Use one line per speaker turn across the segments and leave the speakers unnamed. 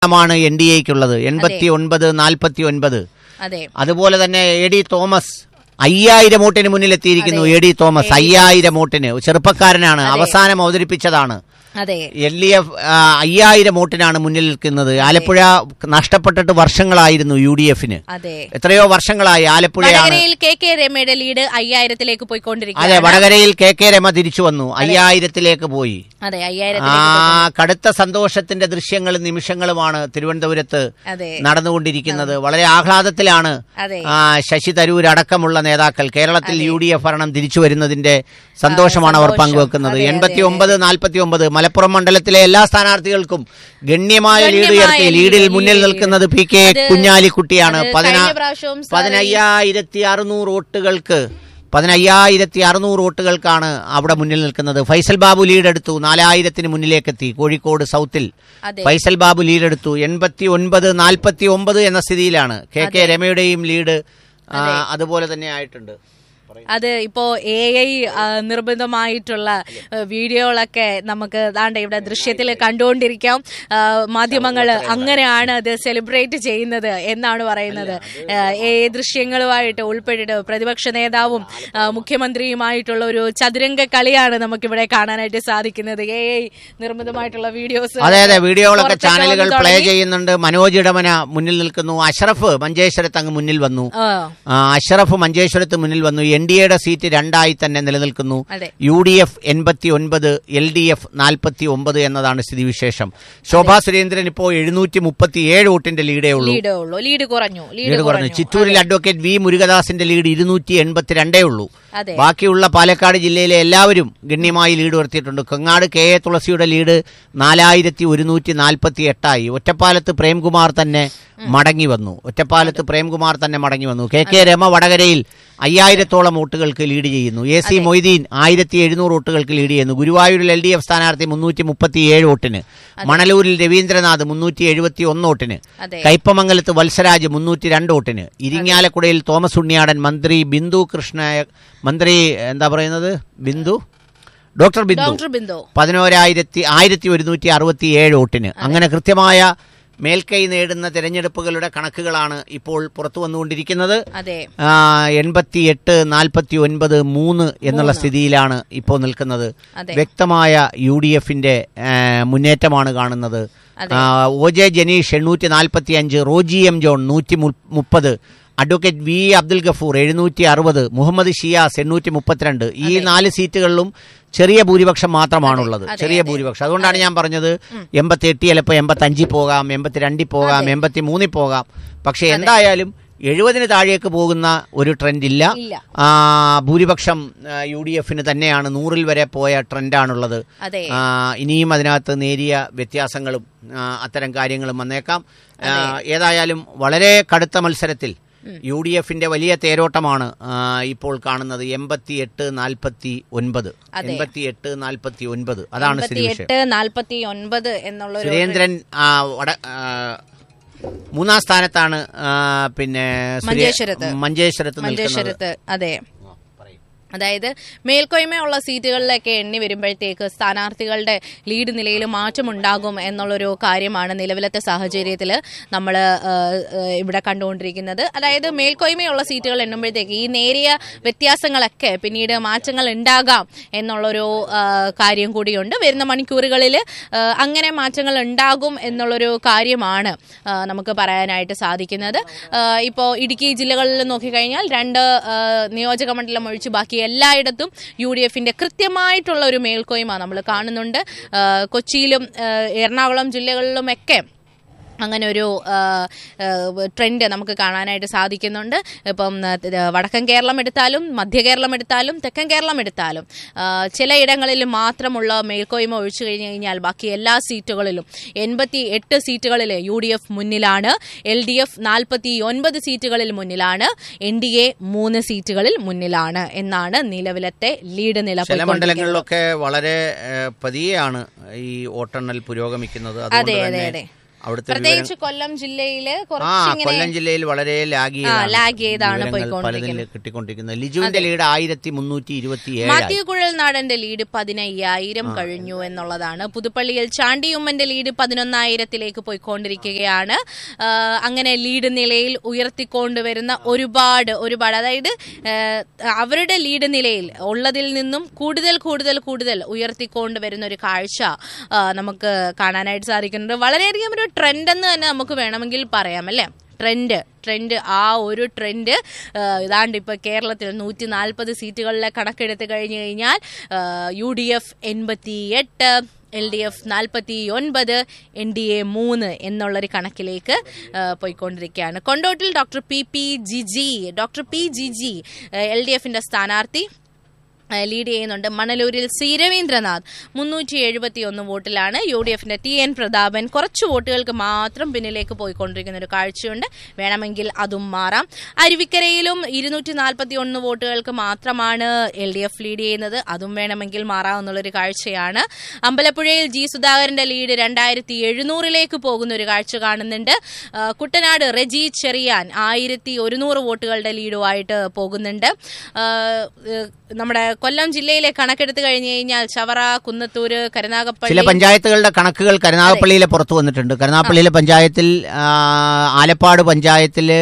ാണ് NDAക്കുള്ളത് 89-49. അതുപോലെ തന്നെ AD തോമസ് 5000 വോട്ടിന് മുന്നിലെത്തിയിരിക്കുന്നു. AD തോമസ് 5000 വോട്ടിന്, ചെറുപ്പക്കാരനാണ്, അവസാനം അവതരിപ്പിച്ചതാണ്. LDF 5000 വോട്ടിനാണ് മുന്നിൽ നിൽക്കുന്നത്. ആലപ്പുഴ നഷ്ടപ്പെട്ടിട്ട് വർഷങ്ങളായിരുന്നു UDFന്, എത്രയോ വർഷങ്ങളായി. ആലപ്പുഴയാണ്
KK രമയുടെ ലീഡ് 5000ലേക്ക് പോയിക്കൊണ്ടിരിക്കുന്നു.
അതെ, വടകരയിൽ KK രമ തിരിച്ചു വന്നു, 5000ലേക്ക് പോയി. കടുത്ത സന്തോഷത്തിന്റെ ദൃശ്യങ്ങളും നിമിഷങ്ങളുമാണ് തിരുവനന്തപുരത്ത് നടന്നുകൊണ്ടിരിക്കുന്നത്. വളരെ ആഹ്ലാദത്തിലാണ് ശശി തരൂർ അടക്കമുള്ള നേതാക്കൾ. കേരളത്തിൽ UDF ഭരണം തിരിച്ചു വരുന്നതിന്റെ സന്തോഷമാണ് അവർ പങ്കുവെക്കുന്നത്. 89-49. മലപ്പുറം മണ്ഡലത്തിലെ എല്ലാ സ്ഥാനാർത്ഥികൾക്കും ഗണ്യമായ ലീഡ് ഉയർത്തി. ലീഡിൽ മുന്നിൽ നിൽക്കുന്നത് PK കുഞ്ഞാലിക്കുട്ടിയാണ്. 15,600 വോട്ടുകൾക്ക് 15,600 വോട്ടുകൾക്കാണ് അവിടെ മുന്നിൽ നിൽക്കുന്നത്. ഫൈസൽ ബാബു ലീഡെടുത്തു, 4000-ന് മുന്നിലേക്കെത്തി. കോഴിക്കോട് സൗത്തിൽ ഫൈസൽ ബാബു ലീഡെടുത്തു. 89-49 എന്ന സ്ഥിതിയിലാണ്. KK രമയുടെയും ലീഡ് അതുപോലെ തന്നെ ആയിട്ടുണ്ട്.
അത് ഇപ്പോ AI നിർബന്ധമായിട്ടുള്ള വീഡിയോകളൊക്കെ നമുക്ക് ഇവിടെ ദൃശ്യത്തിൽ കണ്ടുകൊണ്ടിരിക്കാം. മാധ്യമങ്ങൾ അങ്ങനെയാണ് അത് സെലിബ്രേറ്റ് ചെയ്യുന്നത് എന്നാണ് പറയുന്നത്. AI ദൃശ്യങ്ങളുമായിട്ട് ഉൾപ്പെട്ടിട്ട് പ്രതിപക്ഷ നേതാവും മുഖ്യമന്ത്രിയുമായിട്ടുള്ള ഒരു ചതുരംഗ കളിയാണ് നമുക്കിവിടെ കാണാനായിട്ട് സാധിക്കുന്നത്. AI നിർബന്ധമായിട്ടുള്ള വീഡിയോസ്,
അതെ, വീഡിയോകളൊക്കെ ചാനലുകൾ പ്ലേ ചെയ്യുന്നുണ്ട്. മനോജ് ഇടമന മുന്നിൽ നിൽക്കുന്നു. അഷ്റഫ് മഞ്ചേശ്വരത്ത് അങ്ങ് മുന്നിൽ വന്നു. അഷ്റഫ് മഞ്ചേശ്വരത്ത് മുന്നിൽ വന്നു. NDAയുടെ സീറ്റ് 2 തന്നെ നിലനിൽക്കുന്നു. UDF 89, LDF 49 എന്നതാണ് സ്ഥിതിവിശേഷം. ശോഭാ സുരേന്ദ്രൻ ഇപ്പോൾ 737 വോട്ടിന്റെ ലീഡേ ഉള്ളൂ.
ലീഡ് കുറഞ്ഞു.
ചിറ്റൂരിൽ അഡ്വക്കേറ്റ് V മുരുകദാസിന്റെ ലീഡ് 282 ഉള്ളൂ. ബാക്കിയുള്ള പാലക്കാട് ജില്ലയിലെ എല്ലാവരും ഗണ്യമായി ലീഡ് ഉയർത്തിയിട്ടുണ്ട്. കങ്ങാട് KA തുളസിയുടെ ലീഡ് 4148. ഒറ്റപ്പാലത്ത് പ്രേംകുമാർ തന്നെ മടങ്ങി വന്നു. KK രമ വടകരയിൽ 5000-ഓളം വോട്ടുകൾക്ക് ലീഡ് ചെയ്യുന്നു. AC മൊയ്തീൻ 1700 വോട്ടുകൾക്ക് ലീഡ് ചെയ്യുന്നു. ഗുരുവായൂരിൽ LDF സ്ഥാനാർത്ഥി 337 വോട്ടിന്. മണലൂരിൽ രവീന്ദ്രനാഥ് 371 വോട്ടിന്. കയ്പമംഗലത്ത് വത്സരാജ് 302 വോട്ടിന്. ഇരിങ്ങാലക്കുടയിൽ തോമസ് ഉണ്ണിയാടൻ, മന്ത്രി ബിന്ദു കൃഷ്ണ, ഡോക്ടർ ബിന്ദു 11,167 വോട്ടിന്. അങ്ങനെ കൃത്യമായ മേൽക്കൈ നേടുന്ന തെരഞ്ഞെടുപ്പുകളുടെ കണക്കുകളാണ് ഇപ്പോൾ പുറത്തു വന്നുകൊണ്ടിരിക്കുന്നത്. 88-49-3 എന്നുള്ള സ്ഥിതിയിലാണ് ഇപ്പോൾ നിൽക്കുന്നത്. വ്യക്തമായ UDFന്റെ മുന്നേറ്റമാണ് കാണുന്നത്. OJ Janeesh 845, Roji M John 130, advocate V Abdul Gafoor 760, Muhammad Shiyas 832. ഈ 4 സീറ്റുകളിലും ചെറിയ ഭൂരിപക്ഷം മാത്രമാണുള്ളത്. ചെറിയ ഭൂരിപക്ഷം. അതുകൊണ്ടാണ് ഞാൻ പറഞ്ഞത് 88, ചിലപ്പോൾ 85 പോകാം, 82 പോകാം, 83 പോകാം. പക്ഷെ എന്തായാലും 70-ന് താഴേക്ക് പോകുന്ന ഒരു ട്രെൻഡ് ഇല്ല. ഭൂരിപക്ഷം UDFന് തന്നെയാണ്. 100-ൽ വരെ പോയ ട്രെൻഡാണുള്ളത്. ഇനിയും അതിനകത്ത് നേരിയ വ്യത്യാസങ്ങളും അത്തരം കാര്യങ്ങളും വന്നേക്കാം. ഏതായാലും വളരെ കടുത്ത മത്സരത്തിൽ UDFന്റെ വലിയ തേരോട്ടമാണ് ഇപ്പോൾ കാണുന്നത്. 88-49. 88-49 അതാണ് സ്ഥിതിവിശേഷം. സുരേന്ദ്രൻ 3-ാം സ്ഥാനത്താണ്. പിന്നെ മഞ്ചേശ്വരത്ത് നിൽക്കുന്നത്.
അതെ, അതായത് മേൽക്കോയ്മയുള്ള സീറ്റുകളിലൊക്കെ എണ്ണി വരുമ്പോഴത്തേക്ക് സ്ഥാനാർത്ഥികളുടെ ലീഡ് നിലയിൽ മാറ്റമുണ്ടാകും എന്നുള്ളൊരു കാര്യമാണ് നിലവിലത്തെ സാഹചര്യത്തിൽ നമ്മൾ ഇവിടെ കണ്ടുകൊണ്ടിരിക്കുന്നത്. അതായത് മേൽക്കോയ്മയുള്ള സീറ്റുകൾ എണ്ണുമ്പോഴത്തേക്ക് ഈ നേരിയ വ്യത്യാസങ്ങളൊക്കെ പിന്നീട് മാറ്റങ്ങൾ ഉണ്ടാകാം എന്നുള്ളൊരു കാര്യം കൂടിയുണ്ട്. വരുന്ന മണിക്കൂറുകളിൽ അങ്ങനെ മാറ്റങ്ങൾ ഉണ്ടാകും എന്നുള്ളൊരു കാര്യമാണ് നമുക്ക് പറയാനായിട്ട് സാധിക്കുന്നത്. ഇപ്പോൾ ഇടുക്കി ജില്ലകളിൽ നോക്കിക്കഴിഞ്ഞാൽ 2 നിയോജക മണ്ഡലം ഒഴിച്ച് ബാക്കി എല്ലായിടത്തും UDFന്റെ കൃത്യമായിട്ടുള്ള ഒരു മേൽക്കോയ്മ നമ്മൾ കാണുന്നുണ്ട്. കൊച്ചിയിലും എറണാകുളം ജില്ലകളിലുമൊക്കെ അങ്ങനെ ഒരു ട്രെൻഡ് നമുക്ക് കാണാനായിട്ട് സാധിക്കുന്നുണ്ട്. ഇപ്പം വടക്കൻ കേരളം എടുത്താലും മധ്യ കേരളം എടുത്താലും തെക്കൻ കേരളം എടുത്താലും ചിലയിടങ്ങളിൽ മാത്രമുള്ള മേൽക്കോയ്മ ഒഴിച്ചു കഴിഞ്ഞു കഴിഞ്ഞാൽ ബാക്കി എല്ലാ സീറ്റുകളിലും 88 സീറ്റുകളിൽ UDF മുന്നിലാണ്. LDF 49 സീറ്റുകളിൽ മുന്നിലാണ്. NDA 3 സീറ്റുകളിൽ മുന്നിലാണ് എന്നാണ് നിലവിലത്തെ ലീഡ് നില.
ചില മണ്ഡലങ്ങളിലൊക്കെ വളരെ പതിയെയാണ് ഈ വോട്ടെണ്ണൽ പുരോഗമിക്കുന്നത്.
അതെ.
അവിടുത്തെ
പ്രത്യേകിച്ച് കൊല്ലം ജില്ലയില്
കൊല്ലം ജില്ലയിൽ വളരെ ലാഗ്
ചെയ്താണ്
കിട്ടിക്കൊണ്ടിരിക്കുന്നത്. ലിജുവിന്റെ ലീഡ് 1327.
മാത്യു കുഴൽനാടന്റെ ലീഡ് 15,000 കഴിഞ്ഞു എന്നുള്ളതാണ്. പുതുപ്പള്ളിയിൽ ചാണ്ടിയുമ്മന്റെ ലീഡ് 11,000 പോയിക്കൊണ്ടിരിക്കുകയാണ്. അങ്ങനെ ലീഡ് നിലയിൽ ഉയർത്തിക്കൊണ്ടുവരുന്ന ഒരുപാട് അതായത് അവരുടെ ലീഡ് നിലയിൽ ഉള്ളതിൽ നിന്നും കൂടുതൽ ഉയർത്തിക്കൊണ്ടുവരുന്ന ഒരു കാഴ്ച നമുക്ക് കാണാനായിട്ട് സാധിക്കുന്നുണ്ട്. വളരെയധികം ഒരു ട്രെൻഡ് എന്ന് തന്നെ നമുക്ക് വേണമെങ്കിൽ പറയാം അല്ലേ. ട്രെൻഡ് ആ ഒരു ട്രെൻഡ് ഇതാണ്ട് ഇപ്പൊ കേരളത്തിൽ 140 സീറ്റുകളിലെ കണക്കെടുത്ത് കഴിഞ്ഞു കഴിഞ്ഞാൽ UDF 88, LDF 49, NDA 3 എന്നുള്ളൊരു കണക്കിലേക്ക് പോയിക്കൊണ്ടിരിക്കുകയാണ്. കൊണ്ടോട്ടിൽ ഡോക്ടർ പി ജിജി LDFന്റെ സ്ഥാനാർത്ഥി ലീഡ് ചെയ്യുന്നുണ്ട്. മണലൂരിൽ സി രവീന്ദ്രനാഥ് 371 വോട്ടിലാണ്. UDFന്റെ TN പ്രതാപൻ കുറച്ച് വോട്ടുകൾക്ക് മാത്രം പിന്നിലേക്ക് പോയിക്കൊണ്ടിരിക്കുന്ന ഒരു കാഴ്ചയുണ്ട്. വേണമെങ്കിൽ അതും മാറാം. അരുവിക്കരയിലും 241 വോട്ടുകൾക്ക് മാത്രമാണ് LDF ലീഡ് ചെയ്യുന്നത്. അതും വേണമെങ്കിൽ മാറാമെന്നുള്ളൊരു കാഴ്ചയാണ്. അമ്പലപ്പുഴയിൽ G സുധാകരന്റെ ലീഡ് 2700 പോകുന്ന ഒരു കാഴ്ച കാണുന്നുണ്ട്. കുട്ടനാട് റെജി ചെറിയാൻ 1100 വോട്ടുകളുടെ ലീഡുമായിട്ട് പോകുന്നുണ്ട്. നമ്മുടെ കൊല്ലം ജില്ലയിലെ കണക്കെടുത്ത് കഴിഞ്ഞു കഴിഞ്ഞാൽ ചവറ, കുന്നത്തൂര്, കരുനാഗപ്പള്ളി
ചില പഞ്ചായത്തുകളുടെ കണക്കുകൾ കരുനാഗപ്പള്ളിയിലെ പുറത്തു വന്നിട്ടുണ്ട്. കരുനാഗപ്പള്ളിയിലെ പഞ്ചായത്തിൽ ആലപ്പാട് പഞ്ചായത്തില്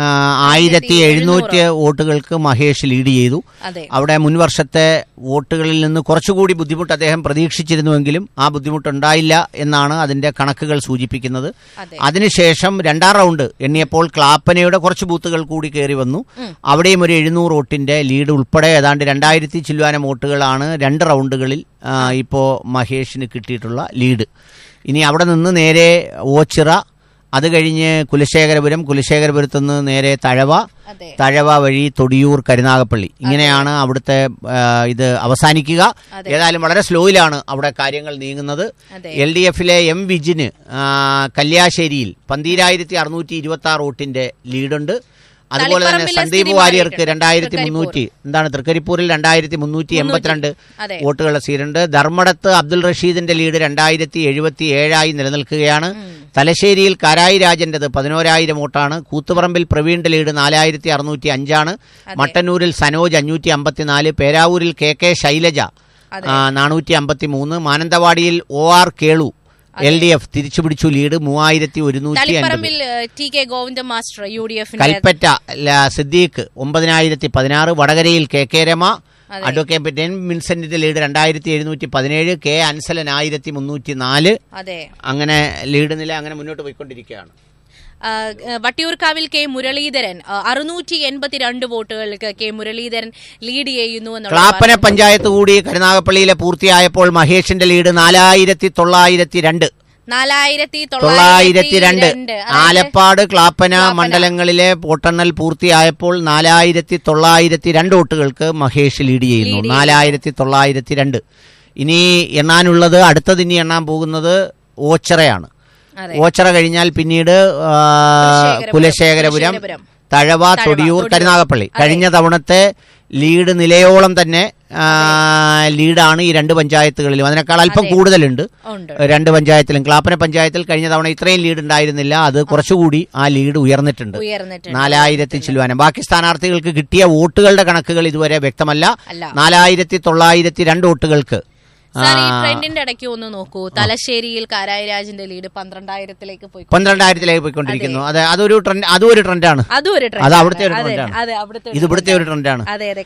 1700 വോട്ടുകൾക്ക് മഹേഷ് ലീഡ് ചെയ്തു. അവിടെ മുൻവർഷത്തെ വോട്ടുകളിൽ നിന്ന് കുറച്ചുകൂടി ബുദ്ധിമുട്ട് അദ്ദേഹം പ്രതീക്ഷിച്ചിരുന്നുവെങ്കിലും ആ ബുദ്ധിമുട്ടുണ്ടായില്ല എന്നാണ് അതിന്റെ കണക്കുകൾ സൂചിപ്പിക്കുന്നത്. അതിനുശേഷം 2ാം റൗണ്ട് എണ്ണിയപ്പോൾ ക്ലാപ്പനയുടെ കുറച്ച് ബൂത്തുകൾ കൂടി കയറി വന്നു. അവിടെയും ഒരു 700 വോട്ടിന്റെ ലീഡ് ഉൾപ്പെടെ ഏതാണ്ട് 2000 ചില്ലുവാനം വോട്ടുകളാണ് 2 റൗണ്ടുകളിൽ ഇപ്പോ മഹേഷിന് കിട്ടിയിട്ടുള്ള ലീഡ്. ഇനി അവിടെ നിന്ന് നേരെ ഓച്ചിറ, അത് കഴിഞ്ഞ് കുലശേഖരപുരത്ത് നിന്ന് നേരെ തഴവ വഴി തൊടിയൂർ, കരുനാഗപ്പള്ളി, ഇങ്ങനെയാണ് അവിടുത്തെ ഇത് അവസാനിക്കുക. ഏതായാലും വളരെ സ്ലോയിലാണ് അവിടെ കാര്യങ്ങൾ നീങ്ങുന്നത്. LDFിലെ M വിജിന് കല്യാശ്ശേരിയിൽ 12,626 വോട്ടിന്റെ ലീഡുണ്ട്. അതുപോലെ തന്നെ സന്ദീപ് വാര്യർക്ക് 2300, തൃക്കരിപ്പൂരിൽ 2382 വോട്ടുകളുടെ സീറ്റുണ്ട്. ധർമ്മടത്ത് അബ്ദുൾ റഷീദിന്റെ ലീഡ് 2077 നിലനിൽക്കുകയാണ്. തലശ്ശേരിയിൽ കാരായി രാജന്റേത് 11,000 വോട്ടാണ്. കൂത്തുപറമ്പിൽ പ്രവീണിന്റെ ലീഡ് 4605. മട്ടന്നൂരിൽ സനോജ് 554. പേരാവൂരിൽ KK ശൈലജ 453. മാനന്തവാടിയിൽ OR Kelu LDF തിരിച്ചുപിടിച്ചു lead 3150.
TK Govinda master UDF.
Kalpetta Siddique 9016. വടകരയിൽ KK Rama, advocate N വിൻസെന്റിന്റെ lead 2717. K Ansalan 1304. അങ്ങനെ ലീഡ് നില അങ്ങനെ മുന്നോട്ട് പോയിക്കൊണ്ടിരിക്കുകയാണ്.
വട്ടിയൂർക്കാവിൽ K മുരളീധരൻ 682 വോട്ടുകൾക്ക് K മുരളീധരൻ ലീഡ് ചെയ്യുന്നു.
ക്ലാപ്പന പഞ്ചായത്ത് കൂടി കരുനാഗപ്പള്ളിയിലെ പൂർത്തിയായപ്പോൾ മഹേഷിന്റെ ലീഡ് 4902.
4902.
ആലപ്പാട് ക്ലാപ്പന മണ്ഡലങ്ങളിലെ വോട്ടെണ്ണൽ പൂർത്തിയായപ്പോൾ 4902 വോട്ടുകൾക്ക് മഹേഷ് ലീഡ് ചെയ്യുന്നു. 4902. ഇനി എണ്ണാനുള്ളത്, അടുത്തത് ഇനി എണ്ണാൻ പോകുന്നത് ഓച്ചിറയാണ്. ഓച്ചിറ കഴിഞ്ഞാൽ പിന്നീട് കുലശേഖരപുരം, തഴവ, തൊടിയൂർ, കരുനാഗപ്പള്ളി. കഴിഞ്ഞ തവണത്തെ ലീഡ് നിലയോളം തന്നെ ലീഡാണ് ഈ 2 പഞ്ചായത്തുകളിലും. അതിനേക്കാൾ അല്പം കൂടുതലുണ്ട് 2 പഞ്ചായത്തിലും. ക്ലാപ്പന പഞ്ചായത്തിൽ കഴിഞ്ഞ തവണ ഇത്രയും ലീഡ് ഉണ്ടായിരുന്നില്ല. അത് കുറച്ചുകൂടി ആ ലീഡ് ഉയർന്നിട്ടുണ്ട്. 4000 ചില്ലുവാനം. ബാക്കി സ്ഥാനാർത്ഥികൾക്ക് കിട്ടിയ വോട്ടുകളുടെ കണക്കുകൾ ഇതുവരെ വ്യക്തമല്ല. 4902 വോട്ടുകൾക്ക്.
ട്രെൻഡിന്റെ ഇടയ്ക്ക് ഒന്ന് നോക്കൂ. തലശ്ശേരിയിൽ കാരായി രാജിന്റെ ലീഡ് 12,000
പോയിക്കൊണ്ടിരിക്കുന്നു. അതെ, അതൊരു ട്രെൻഡാണ്. അത് അവിടുത്തെ ഒരു ട്രെൻഡാണ്. ഇത് ഇവിടുത്തെ ഒരു ട്രെൻഡാണ്.